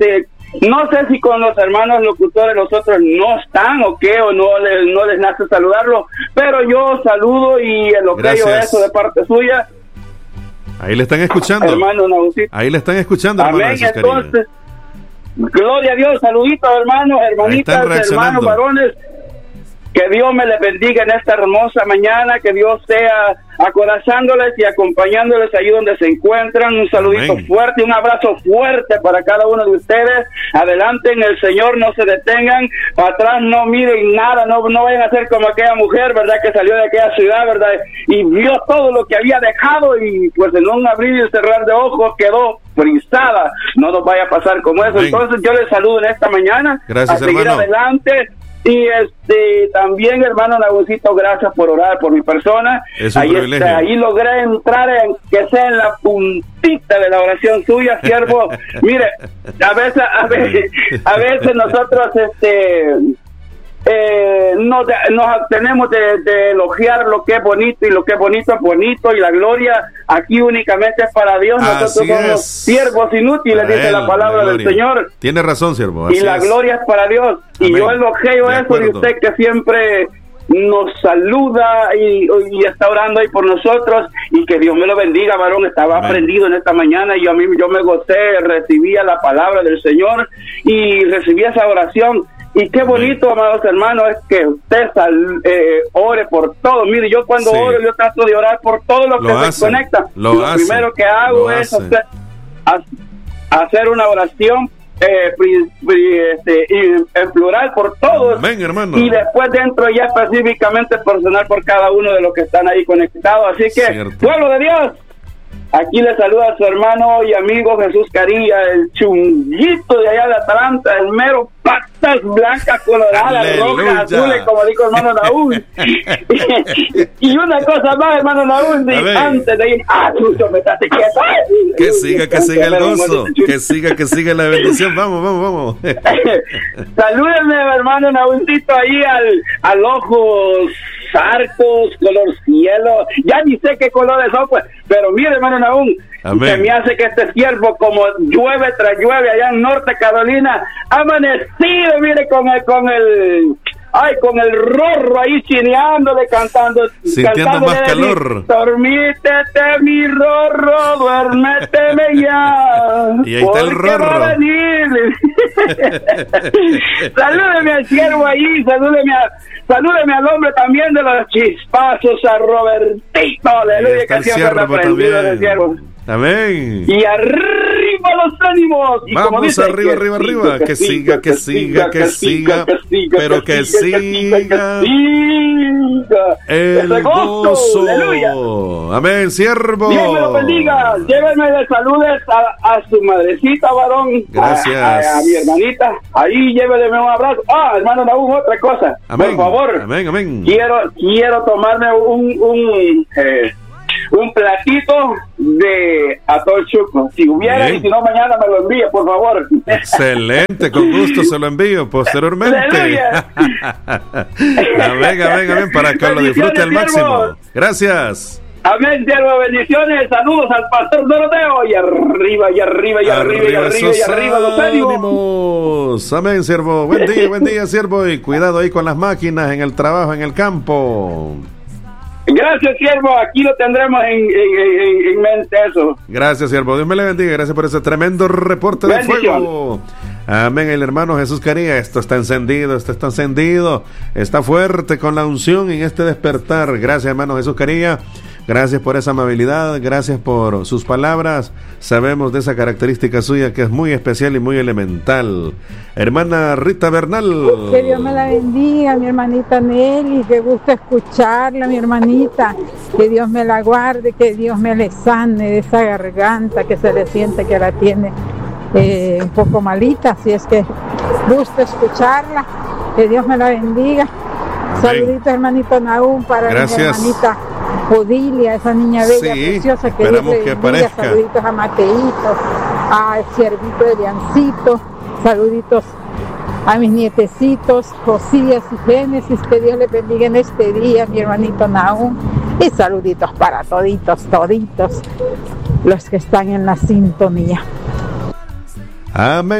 No sé si con los hermanos locutores los otros no están o qué, o no les, no les nace saludarlo, pero yo saludo y elogio eso de parte suya.
Ahí le están escuchando.
Hermano Nausito.
Ahí le están escuchando,
hermano. Amén, entonces, gloria a Dios, saluditos hermanos, hermanitas, hermanos varones. Que Dios me les bendiga en esta hermosa mañana, que Dios sea acorazándoles y acompañándoles ahí donde se encuentran. Un saludito Amén. Fuerte, un abrazo fuerte para cada uno de ustedes. Adelante en el Señor, no se detengan, para atrás no miren nada, no, no vayan a ser como aquella mujer, ¿verdad? Que salió de aquella ciudad, ¿verdad? Y vio todo lo que había dejado y pues en un abrir y cerrar de ojos quedó frisada. No nos vaya a pasar como eso. Amén. Entonces yo les saludo en esta mañana.
Gracias,
a seguir
hermano.
Adelante. Y este también, hermano Nagusito, gracias por orar por mi persona.
Es un
ahí,
privilegio.
Está, ahí logré entrar en que sea en la puntita de la oración suya, siervo. Mire, a veces, a veces, a veces nosotros este eh, nos, nos abstenemos de, de elogiar lo que es bonito, y lo que es bonito es bonito, y la gloria aquí únicamente es para Dios. Nosotros
Así
somos
es.
siervos inútiles,
Para
dice
él,
la palabra
la
del Señor.
Tiene razón, siervo. Así
Y la
es.
gloria es para Dios.
Amén.
Y yo elogio
De
eso de
acuerdo.
usted, que siempre nos saluda y, y está orando ahí por nosotros, y que Dios me lo bendiga, varón. Estaba
Amén.
aprendido en esta mañana y yo a mí yo me gocé, recibía la palabra del Señor y recibía esa oración. Y qué bonito, Amén. Amados hermanos, es que usted sal, eh, ore por todo. Mire, yo cuando
Sí.
oro, yo trato de orar por todo lo que
Lo
se
hace,
conecta.
lo
Lo
hace,
primero que hago
lo
es
hace.
hacer, ha- hacer una oración eh, pri- pri- este, y en plural por todos.
Amén, hermano.
Y después dentro ya específicamente personal por cada uno de los que están ahí conectados. Así que,
Cierto.
pueblo de Dios, aquí le saluda a su hermano y amigo Jesús Carilla, el chunguito de allá de Atlanta, el mero patas blancas, coloradas,
Aleluya.
rojas, azules, como dijo hermano Naúl. Y una cosa más, hermano Naúl, de-
Amén.
antes de ir, ah, Chucho, me estás quieto.
Que siga, que siga el gozo. Que siga, que siga la bendición. Vamos, vamos, vamos.
Salúdenme, hermano Naúlcito, ahí al, al ojos arcos, color cielo. Ya ni sé qué colores son, pues. Pero mire, hermano Naúl,
Amén.
se me hace que este siervo, como llueve tras llueve allá en Norte Carolina, ha amanecido, mire, con el, con el, ay, con el rorro ahí chineándole, cantando.
Sintiendo
cantándole
más
de mí,
calor.
Dormítete, mi rorro, duérmeteme ya.
Y ahí está el
porque va a
rorro.
venir. Salúdeme al siervo ahí, salúdeme a, salúdeme al hombre también de los chispazos, a Robertito,
Ahí
aleluya,
está
que
el
siempre me ha
siervo
aprendido del siervo.
también. Amén.
Y arriba los ánimos. Y como
Vamos
dice,
arriba, arriba, arriba. Que siga, que siga, que siga. Pero que siga
siga
el
ese
gozo.
Aleluya.
Amén, siervo.
Dios me lo bendiga. Llévenme de saludes a, a su madrecita, varón.
Gracias.
A, a, a mi hermanita. Ahí llévenme un abrazo. Ah, hermano Naúl, otra cosa.
Amén.
Por favor.
Amén, amén.
Quiero, quiero tomarme un, un, eh, un platito de atol chuco. Si hubiera,
Bien.
y si no, mañana me lo envíe, por favor.
Excelente, con gusto se lo envío posteriormente.
Aleluya.
Amén, amén, amén, para que lo disfrute al
Bendiciones,
máximo.
siervo.
Gracias.
Amén, siervo, bendiciones, saludos al pastor Doroteo, y arriba, y arriba, y arriba, y arriba, y
esos
arriba, los ánimos.
ánimos. Amén, siervo. Buen día, buen día, siervo. Y cuidado ahí con las máquinas, en el trabajo, en el campo.
Gracias, siervo, aquí lo tendremos en, en, en, en mente eso.
Gracias, siervo. Dios me le bendiga. Gracias por ese tremendo reporte de
Bendición.
fuego. Amén, el hermano Jesús Caría. Esto está encendido, esto está encendido. Está fuerte con la unción en este despertar. Gracias, hermano Jesús Caría. Gracias por esa amabilidad, gracias por sus palabras. Sabemos de esa característica suya que es muy especial y muy elemental. Hermana Rita Bernal.
Que Dios me la bendiga, mi hermanita Nelly, que gusto escucharla, mi hermanita. Que Dios me la guarde, que Dios me le sane de esa garganta que se le siente que la tiene eh, un poco malita. Así es que gusto escucharla, que Dios me la bendiga.
Amén.
Saluditos, hermanito Naúm, para
Gracias.
mi hermanita Odilia, esa niña bella,
Sí,
preciosa, que Dios
esperamos
le
que
bendiga.
aparezca.
Saluditos a Mateito, al siervito Eliancito, saluditos a mis nietecitos, Josías y Génesis, que Dios les bendiga en este día, mi hermanito Naúm, y saluditos para toditos, toditos, los que están en la sintonía.
Amén,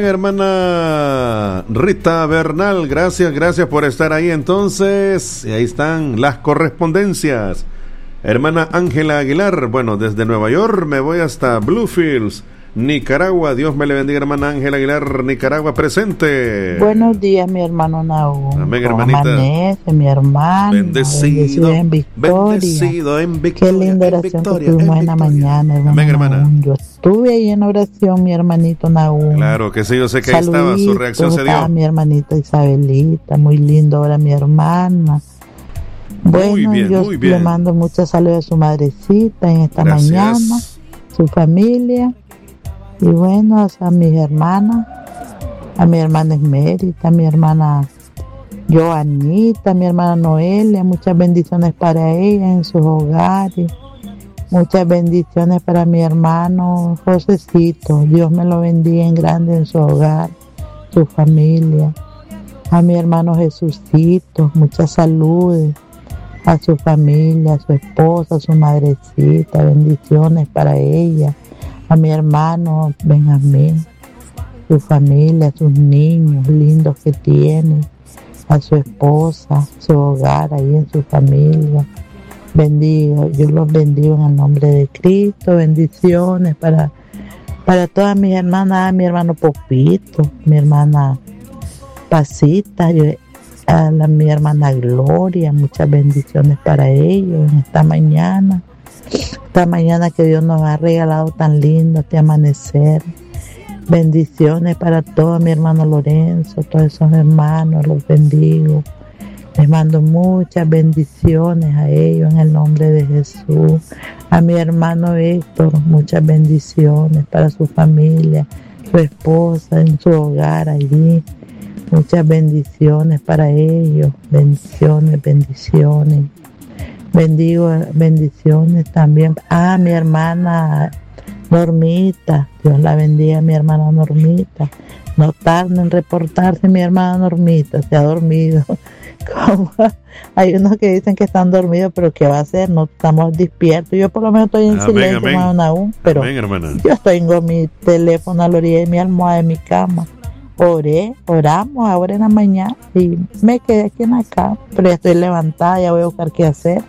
hermana Rita Bernal, gracias, gracias por estar ahí entonces. Y ahí están las correspondencias. Hermana Ángela Aguilar, bueno, desde Nueva York me voy hasta Bluefields, Nicaragua. Dios me le bendiga, hermana Ángela Aguilar, Nicaragua, presente.
Buenos días, mi hermano Nahum.
Amén, hermanita.
Amanece, mi hermano.
Bendecido,
bendecido en victoria.
Bendecido en victoria.
Qué linda oración que tuvimos en la mañana, hermano.
Amén, hermana.
Nahum. Yo estuve ahí en oración, mi hermanito Nahum.
Claro que sí, yo sé que ahí estaba, su reacción se dio.
Mi hermanita Isabelita, muy lindo ahora mi hermana. Bueno,
muy bien,
yo
muy bien.
le mando mucha salud a su madrecita en esta
Gracias.
mañana, su familia, y bueno, a mis hermanas, a mi hermana Esmerita, a mi hermana Joanita, a mi hermana Noelia, muchas bendiciones para ella en sus hogares, muchas bendiciones para mi hermano Josecito, Dios me lo bendiga en grande en su hogar, su familia, a mi hermano Jesucito, muchas saludes, a su familia, a su esposa, a su madrecita, bendiciones para ella, a mi hermano Benjamín, su familia, a sus niños lindos que tiene, a su esposa, su hogar, ahí en su familia. Bendigo, yo los bendigo en el nombre de Cristo, bendiciones para, para todas mis hermanas, mi hermano Popito, mi hermana Pasita, yo, a la, mi hermana Gloria, muchas bendiciones para ellos en esta mañana, esta mañana que Dios nos ha regalado tan lindo este amanecer. Bendiciones para todos, mi hermano Lorenzo, todos esos hermanos, los bendigo. Les mando muchas bendiciones a ellos en el nombre de Jesús. A mi hermano Héctor, muchas bendiciones para su familia, su esposa, en su hogar allí. Muchas bendiciones para ellos, bendiciones, bendiciones. Bendigo, bendiciones también a mi hermana Normita, Dios la bendiga, mi hermana Normita. No tarden en reportarse, mi hermana Normita, se ha dormido. Como hay unos que dicen que están dormidos, pero ¿qué va a hacer? No estamos despiertos. Yo por lo menos estoy en
amén,
silencio,
amén.
hermano aún, pero
amén,
yo tengo mi teléfono a la orilla de mi almohada de mi cama. Oré, oramos ahora en la mañana y me quedé aquí en la cama, pero ya estoy levantada, ya voy a buscar qué hacer.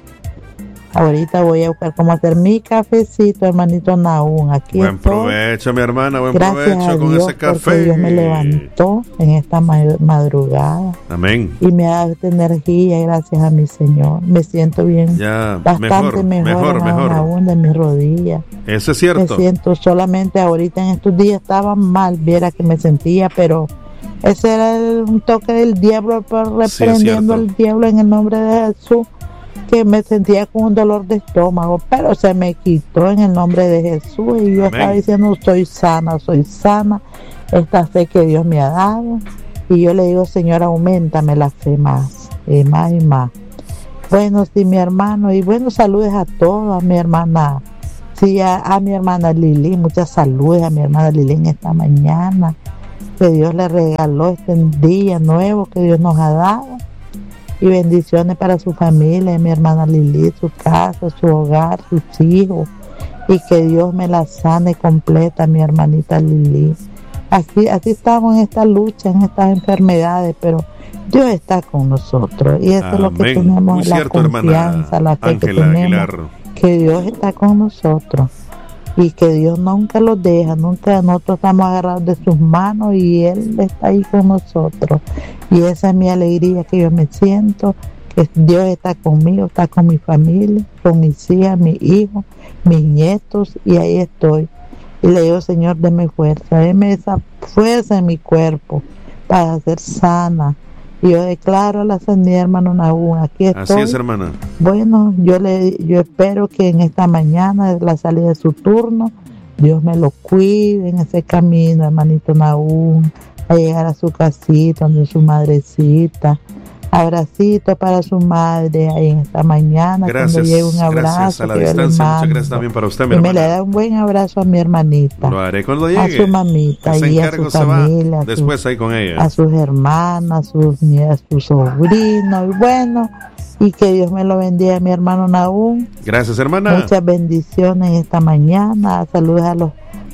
Ahorita voy a buscar cómo hacer mi cafecito, hermanito Nahum. Aquí
buen
estoy.
provecho, mi hermana, buen
Gracias
provecho con
Dios,
ese café.
porque Dios me levantó en esta madrugada.
Amén.
Y me ha dado esta energía, gracias a mi Señor. Me siento bien,
ya,
bastante mejor,
mejor, mejor,
aún de mis rodillas.
Eso es cierto.
Me siento solamente ahorita en estos días estaba mal, viera que me sentía, pero ese era el, un toque del diablo, reprendiendo
sí,
al diablo en el nombre de Jesús, que me sentía con un dolor de estómago, pero se me quitó en el nombre de Jesús y yo Amén. Estaba diciendo, soy sana, soy sana, esta fe que Dios me ha dado, y yo le digo, Señor, auméntame la fe más, y más y más. Bueno, sí, mi hermano, y bueno, saludes a todos, a mi hermana, sí, a, a mi hermana Lili, muchas saludes a mi hermana Lili en esta mañana, que Dios le regaló este día nuevo que Dios nos ha dado. Y bendiciones para su familia, mi hermana Lili, su casa, su hogar, sus hijos, y que Dios me la sane completa, mi hermanita Lili. Así, así estamos en esta lucha, en estas enfermedades, pero Dios está con nosotros, y eso Amén. Es lo que tenemos, muy la cierto, confianza, la fe Ángela que tenemos, Aguilar. Que Dios está con nosotros, y que Dios nunca los deja, nunca nosotros estamos agarrados de sus manos, y Él está ahí con nosotros. Y esa es mi alegría, que yo me siento, que Dios está conmigo, está con mi familia, con mis hijas, mis hijos, mis nietos, y ahí estoy. Y le digo, Señor, deme fuerza, deme esa fuerza en mi cuerpo para ser sana. Y yo declaro a la sanidad, hermano Nahum, aquí estoy.
Así es, hermana.
Bueno, yo le, yo espero que en esta mañana, de la salida de su turno, Dios me lo cuide en ese camino, hermanito Nahum, a llegar a su casita, donde su madrecita. Abracito para su madre ahí en esta mañana.
Gracias,
cuando llegue un abrazo,
gracias a la distancia. Muchas gracias también para usted, mi
y
hermana.
me le da un buen abrazo a mi hermanita.
Lo haré cuando llegue.
A su mamita y a su familia.
Después ahí con ella.
A sus hermanas, a sus, a sus sobrinos. Y bueno, y que Dios me lo bendiga, mi hermano Nahum.
Gracias, hermana.
Muchas bendiciones esta mañana. Saludos a los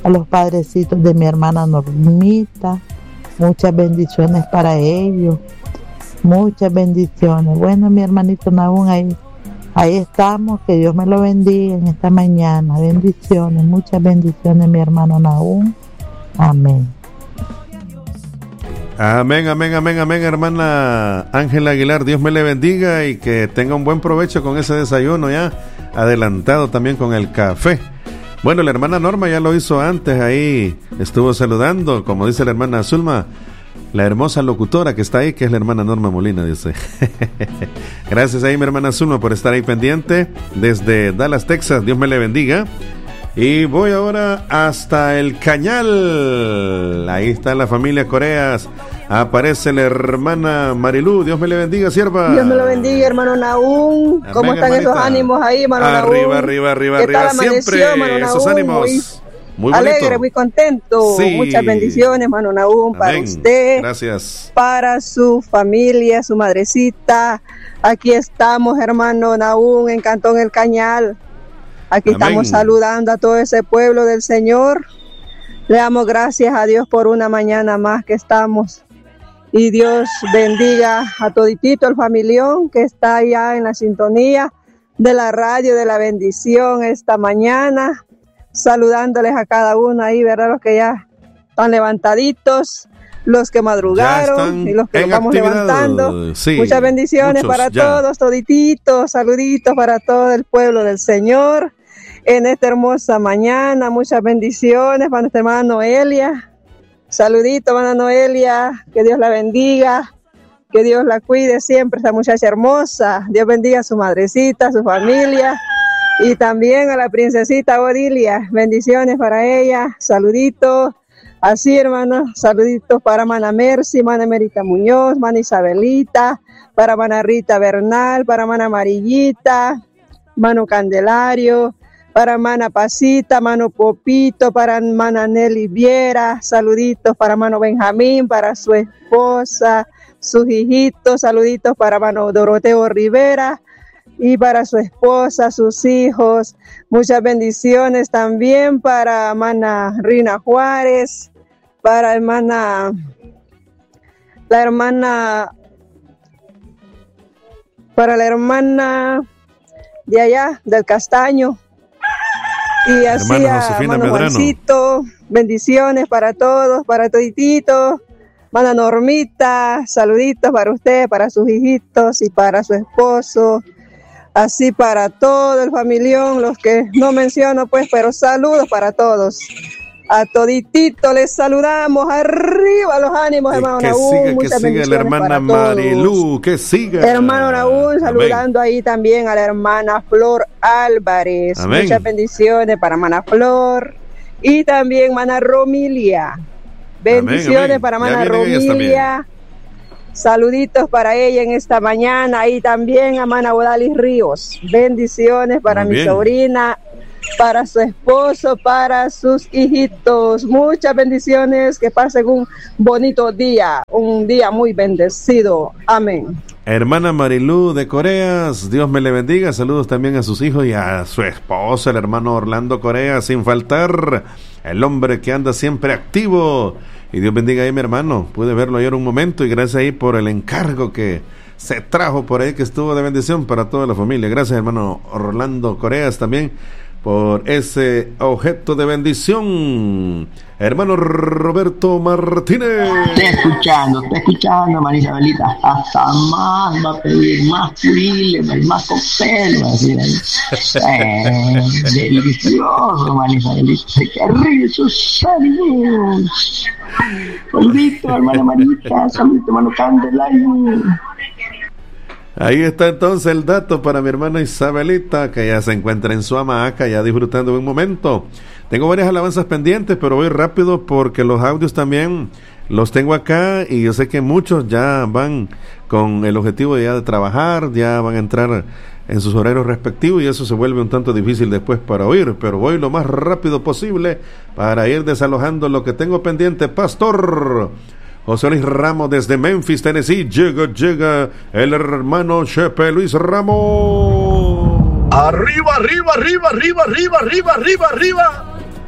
a los padrecitos de mi hermana Normita, muchas bendiciones para ellos, muchas bendiciones. Bueno, mi hermanito Nahum, ahí, ahí estamos, que Dios me lo bendiga en esta mañana, bendiciones, muchas bendiciones, mi hermano Nahum, amén.
Amén, amén, amén, amén, hermana Ángela Aguilar, Dios me le bendiga y que tenga un buen provecho con ese desayuno ya adelantado también con el café. Bueno, la hermana Norma ya lo hizo antes, ahí estuvo saludando, como dice la hermana Zulma, la hermosa locutora que está ahí, que es la hermana Norma Molina, dice. Gracias ahí, mi hermana Zulma, por estar ahí pendiente desde Dallas, Texas, Dios me le bendiga. Y voy ahora hasta el Cañal. Ahí está la familia Coreas. Aparece la hermana Marilú. Dios me le bendiga, sierva.
Dios me lo bendiga, hermano Nahum. ¿Cómo
Amén,
están
hermanita?
Esos ánimos ahí, hermano Nahum?
Arriba, arriba, arriba,
¿Qué
arriba.
tal amaneció,
Siempre
hermano Nahum?
esos ánimos.
Muy,
muy bonito.
alegre, muy contento.
Sí.
Muchas bendiciones, hermano Nahum, para
Amén.
usted.
Gracias.
Para su familia, su madrecita. Aquí estamos, hermano Nahum, en Cantón El Cañal. Aquí
Amén.
Estamos saludando a todo ese pueblo del Señor. Le damos gracias a Dios por una mañana más que estamos. Y Dios bendiga a toditito el familión que está allá en la sintonía de la radio de la bendición esta mañana. Saludándoles a cada uno ahí, ¿verdad? Los que ya están levantaditos, los que madrugaron y los que nos vamos
actividad.
levantando.
Sí,
muchas bendiciones
muchos,
para
ya.
todos, todititos, saluditos para todo el pueblo del Señor en esta hermosa mañana. Muchas bendiciones para nuestra hermana Noelia. Saludito, hermana Noelia, que Dios la bendiga, que Dios la cuide siempre, esta muchacha hermosa. Dios bendiga a su madrecita, a su familia y también a la princesita Odilia. Bendiciones para ella, saluditos. Así, hermanos, saluditos para Mana Mercy, Mana Merita Muñoz, Mana Isabelita, para Mana Rita Bernal, para Mana Amarillita, Mano Candelario, para Mana Pasita, Mano Popito, para Mana Nelly Viera, saluditos para Mano Benjamín, para su esposa, sus hijitos, saluditos para Mano Doroteo Rivera y para su esposa, sus hijos. Muchas bendiciones también para Mana Rina Juárez, para hermana, la hermana, para la hermana de allá, del Castaño, y así
Hermana
a
Josefina
hermano
Medrano.
Juancito, bendiciones para todos, para todititos, hermana Normita, saluditos para usted, para sus hijitos y para su esposo, así para todo el familión, los que no menciono pues, pero saludos para todos. A toditito les saludamos, arriba los ánimos, hermano
Que
Nahum,
siga, que
muchas
siga la
bendiciones
hermana
para todos.
Marilú, que siga.
Hermano Nahum, saludando ahí también a la hermana Flor Álvarez.
Amén.
Muchas bendiciones para hermana Flor y también hermana Romilia. Bendiciones
Amén, amén.
para
Ya
hermana
vienen ellas
Romilia. Saluditos para ella en esta mañana y también a hermana Odalis Ríos. Bendiciones para
Muy
mi
bien.
sobrina, para su esposo, para sus hijitos. Muchas bendiciones, que pasen un bonito día, un día muy bendecido. Amén.
Hermana Marilú de Coreas, Dios me le bendiga. Saludos también a sus hijos y a su esposo, el hermano Orlando Coreas, sin faltar, el hombre que anda siempre activo. Y Dios bendiga ahí, mi hermano. Pude verlo ayer un momento y gracias ahí por el encargo que se trajo por ahí, que estuvo de bendición para toda la familia. Gracias, hermano Orlando Coreas, también por ese objeto de bendición. Hermano Roberto Martínez.
Estoy escuchando, estoy escuchando, María Isabelita. Hasta más va a pedir, más fuiles, más cóctel, va a decir ahí. Eh, delicioso, María Isabelita. Qué rico, saludos. Saludito, hermana Marita. Saludito, hermano Candelario.
Ahí está entonces el dato para mi hermana Isabelita, que ya se encuentra en su hamaca, ya disfrutando de un momento. Tengo varias alabanzas pendientes, pero voy rápido porque los audios también los tengo acá y yo sé que muchos ya van con el objetivo ya de trabajar, ya van a entrar en sus horarios respectivos y eso se vuelve un tanto difícil después para oír, pero voy lo más rápido posible para ir desalojando lo que tengo pendiente. Pastor José Luis Ramos desde Memphis, Tennessee. Llega, llega el hermano Chepe Luis Ramos.
Arriba, arriba, arriba, arriba, arriba, arriba, arriba, arriba.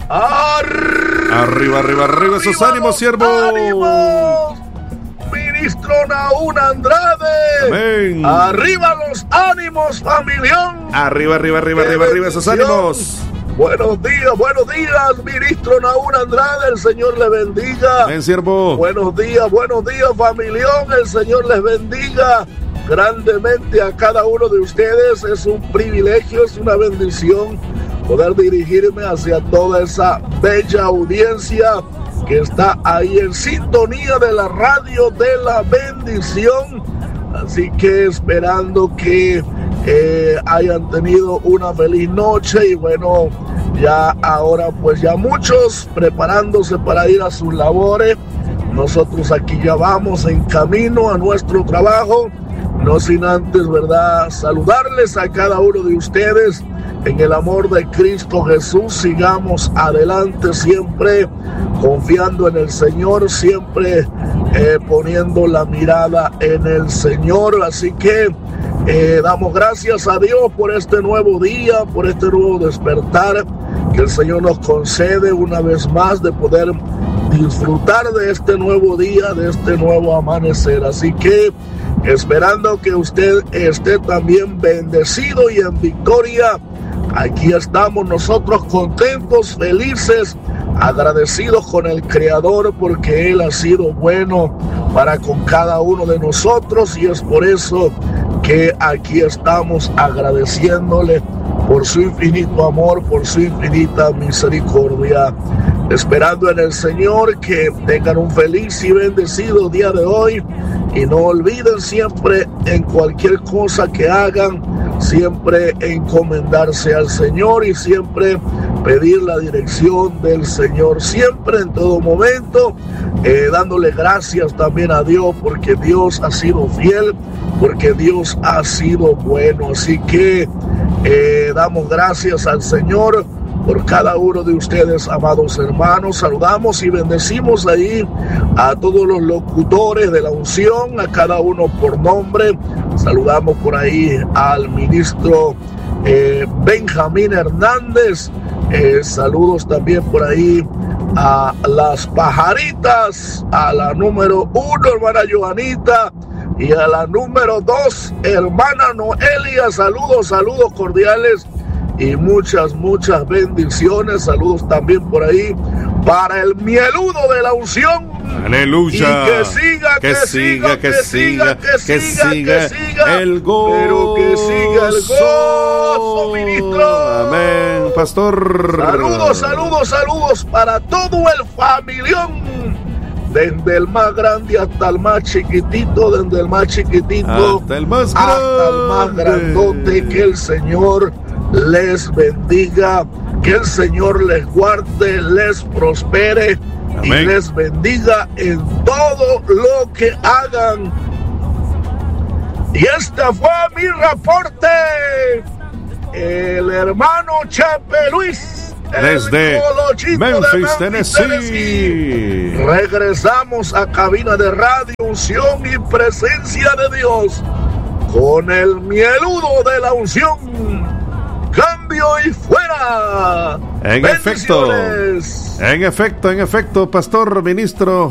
Arriba, arriba, arriba, arriba esos ánimos, siervo.
¡Ánimos! Ministro Nahún Andrade.
Amén.
Arriba los ánimos, familión.
Arriba, arriba, arriba, arriba, arriba esos ánimos.
Buenos días, buenos días, ministro Nahún Andrade, el Señor le bendiga.
Amén, siervo.
Buenos días, buenos días, familión, el Señor les bendiga grandemente a cada uno de ustedes. Es un privilegio, es una bendición poder dirigirme hacia toda esa bella audiencia que está ahí en sintonía de la radio de la bendición. Así que esperando que eh, hayan tenido una feliz noche y bueno, ya ahora pues ya muchos preparándose para ir a sus labores. Nosotros aquí ya vamos en camino a nuestro trabajo, no sin antes, ¿verdad?, saludarles a cada uno de ustedes en el amor de Cristo Jesús. Sigamos adelante siempre confiando en el Señor, siempre eh, poniendo la mirada en el Señor. Así que eh, damos gracias a Dios por este nuevo día, por este nuevo despertar que el Señor nos concede una vez más de poder disfrutar de este nuevo día, de este nuevo amanecer. Así que esperando que usted esté también bendecido y en victoria, aquí estamos nosotros contentos, felices, agradecidos con el Creador porque Él ha sido bueno para con cada uno de nosotros y es por eso que aquí estamos agradeciéndole por su infinito amor, por su infinita misericordia. Esperando en el Señor que tengan un feliz y bendecido día de hoy y no olviden siempre en cualquier cosa que hagan, siempre encomendarse al Señor y siempre pedir la dirección del Señor, siempre en todo momento, eh, dándole gracias también a Dios porque Dios ha sido fiel, porque Dios ha sido bueno. Así que eh, damos gracias al Señor por cada uno de ustedes, amados hermanos. Saludamos y bendecimos ahí a todos los locutores de la unción, a cada uno por nombre. Saludamos por ahí al ministro eh, Benjamín Hernández. Eh, saludos también por ahí a las pajaritas, a la número uno, hermana Joanita, y a la número dos, hermana Noelia. Saludos, saludos cordiales y muchas, muchas bendiciones. Saludos también por ahí para el mieludo de la unción.
Aleluya.
Y que siga, que, que siga, que siga, que siga, que siga, que siga
el gozo.
Pero que siga el gozo, ministro.
Amén, pastor.
Saludos, saludos, saludos para todo el familión. Desde el más grande hasta el más chiquitito, desde el más chiquitito
hasta el más grande,
hasta el más grandote. Que el Señor les bendiga, que el Señor les guarde, les prospere. Amén. Y les bendiga en todo lo que hagan. Y este fue mi reporte. El hermano Chepe Luis,
desde Memphis, Memphis, Tennessee.
Tennessee. Regresamos a cabina de radio, unción y presencia de Dios con el mieludo de la unción. Cambio y fuera.
En efecto, en efecto, en efecto, pastor, ministro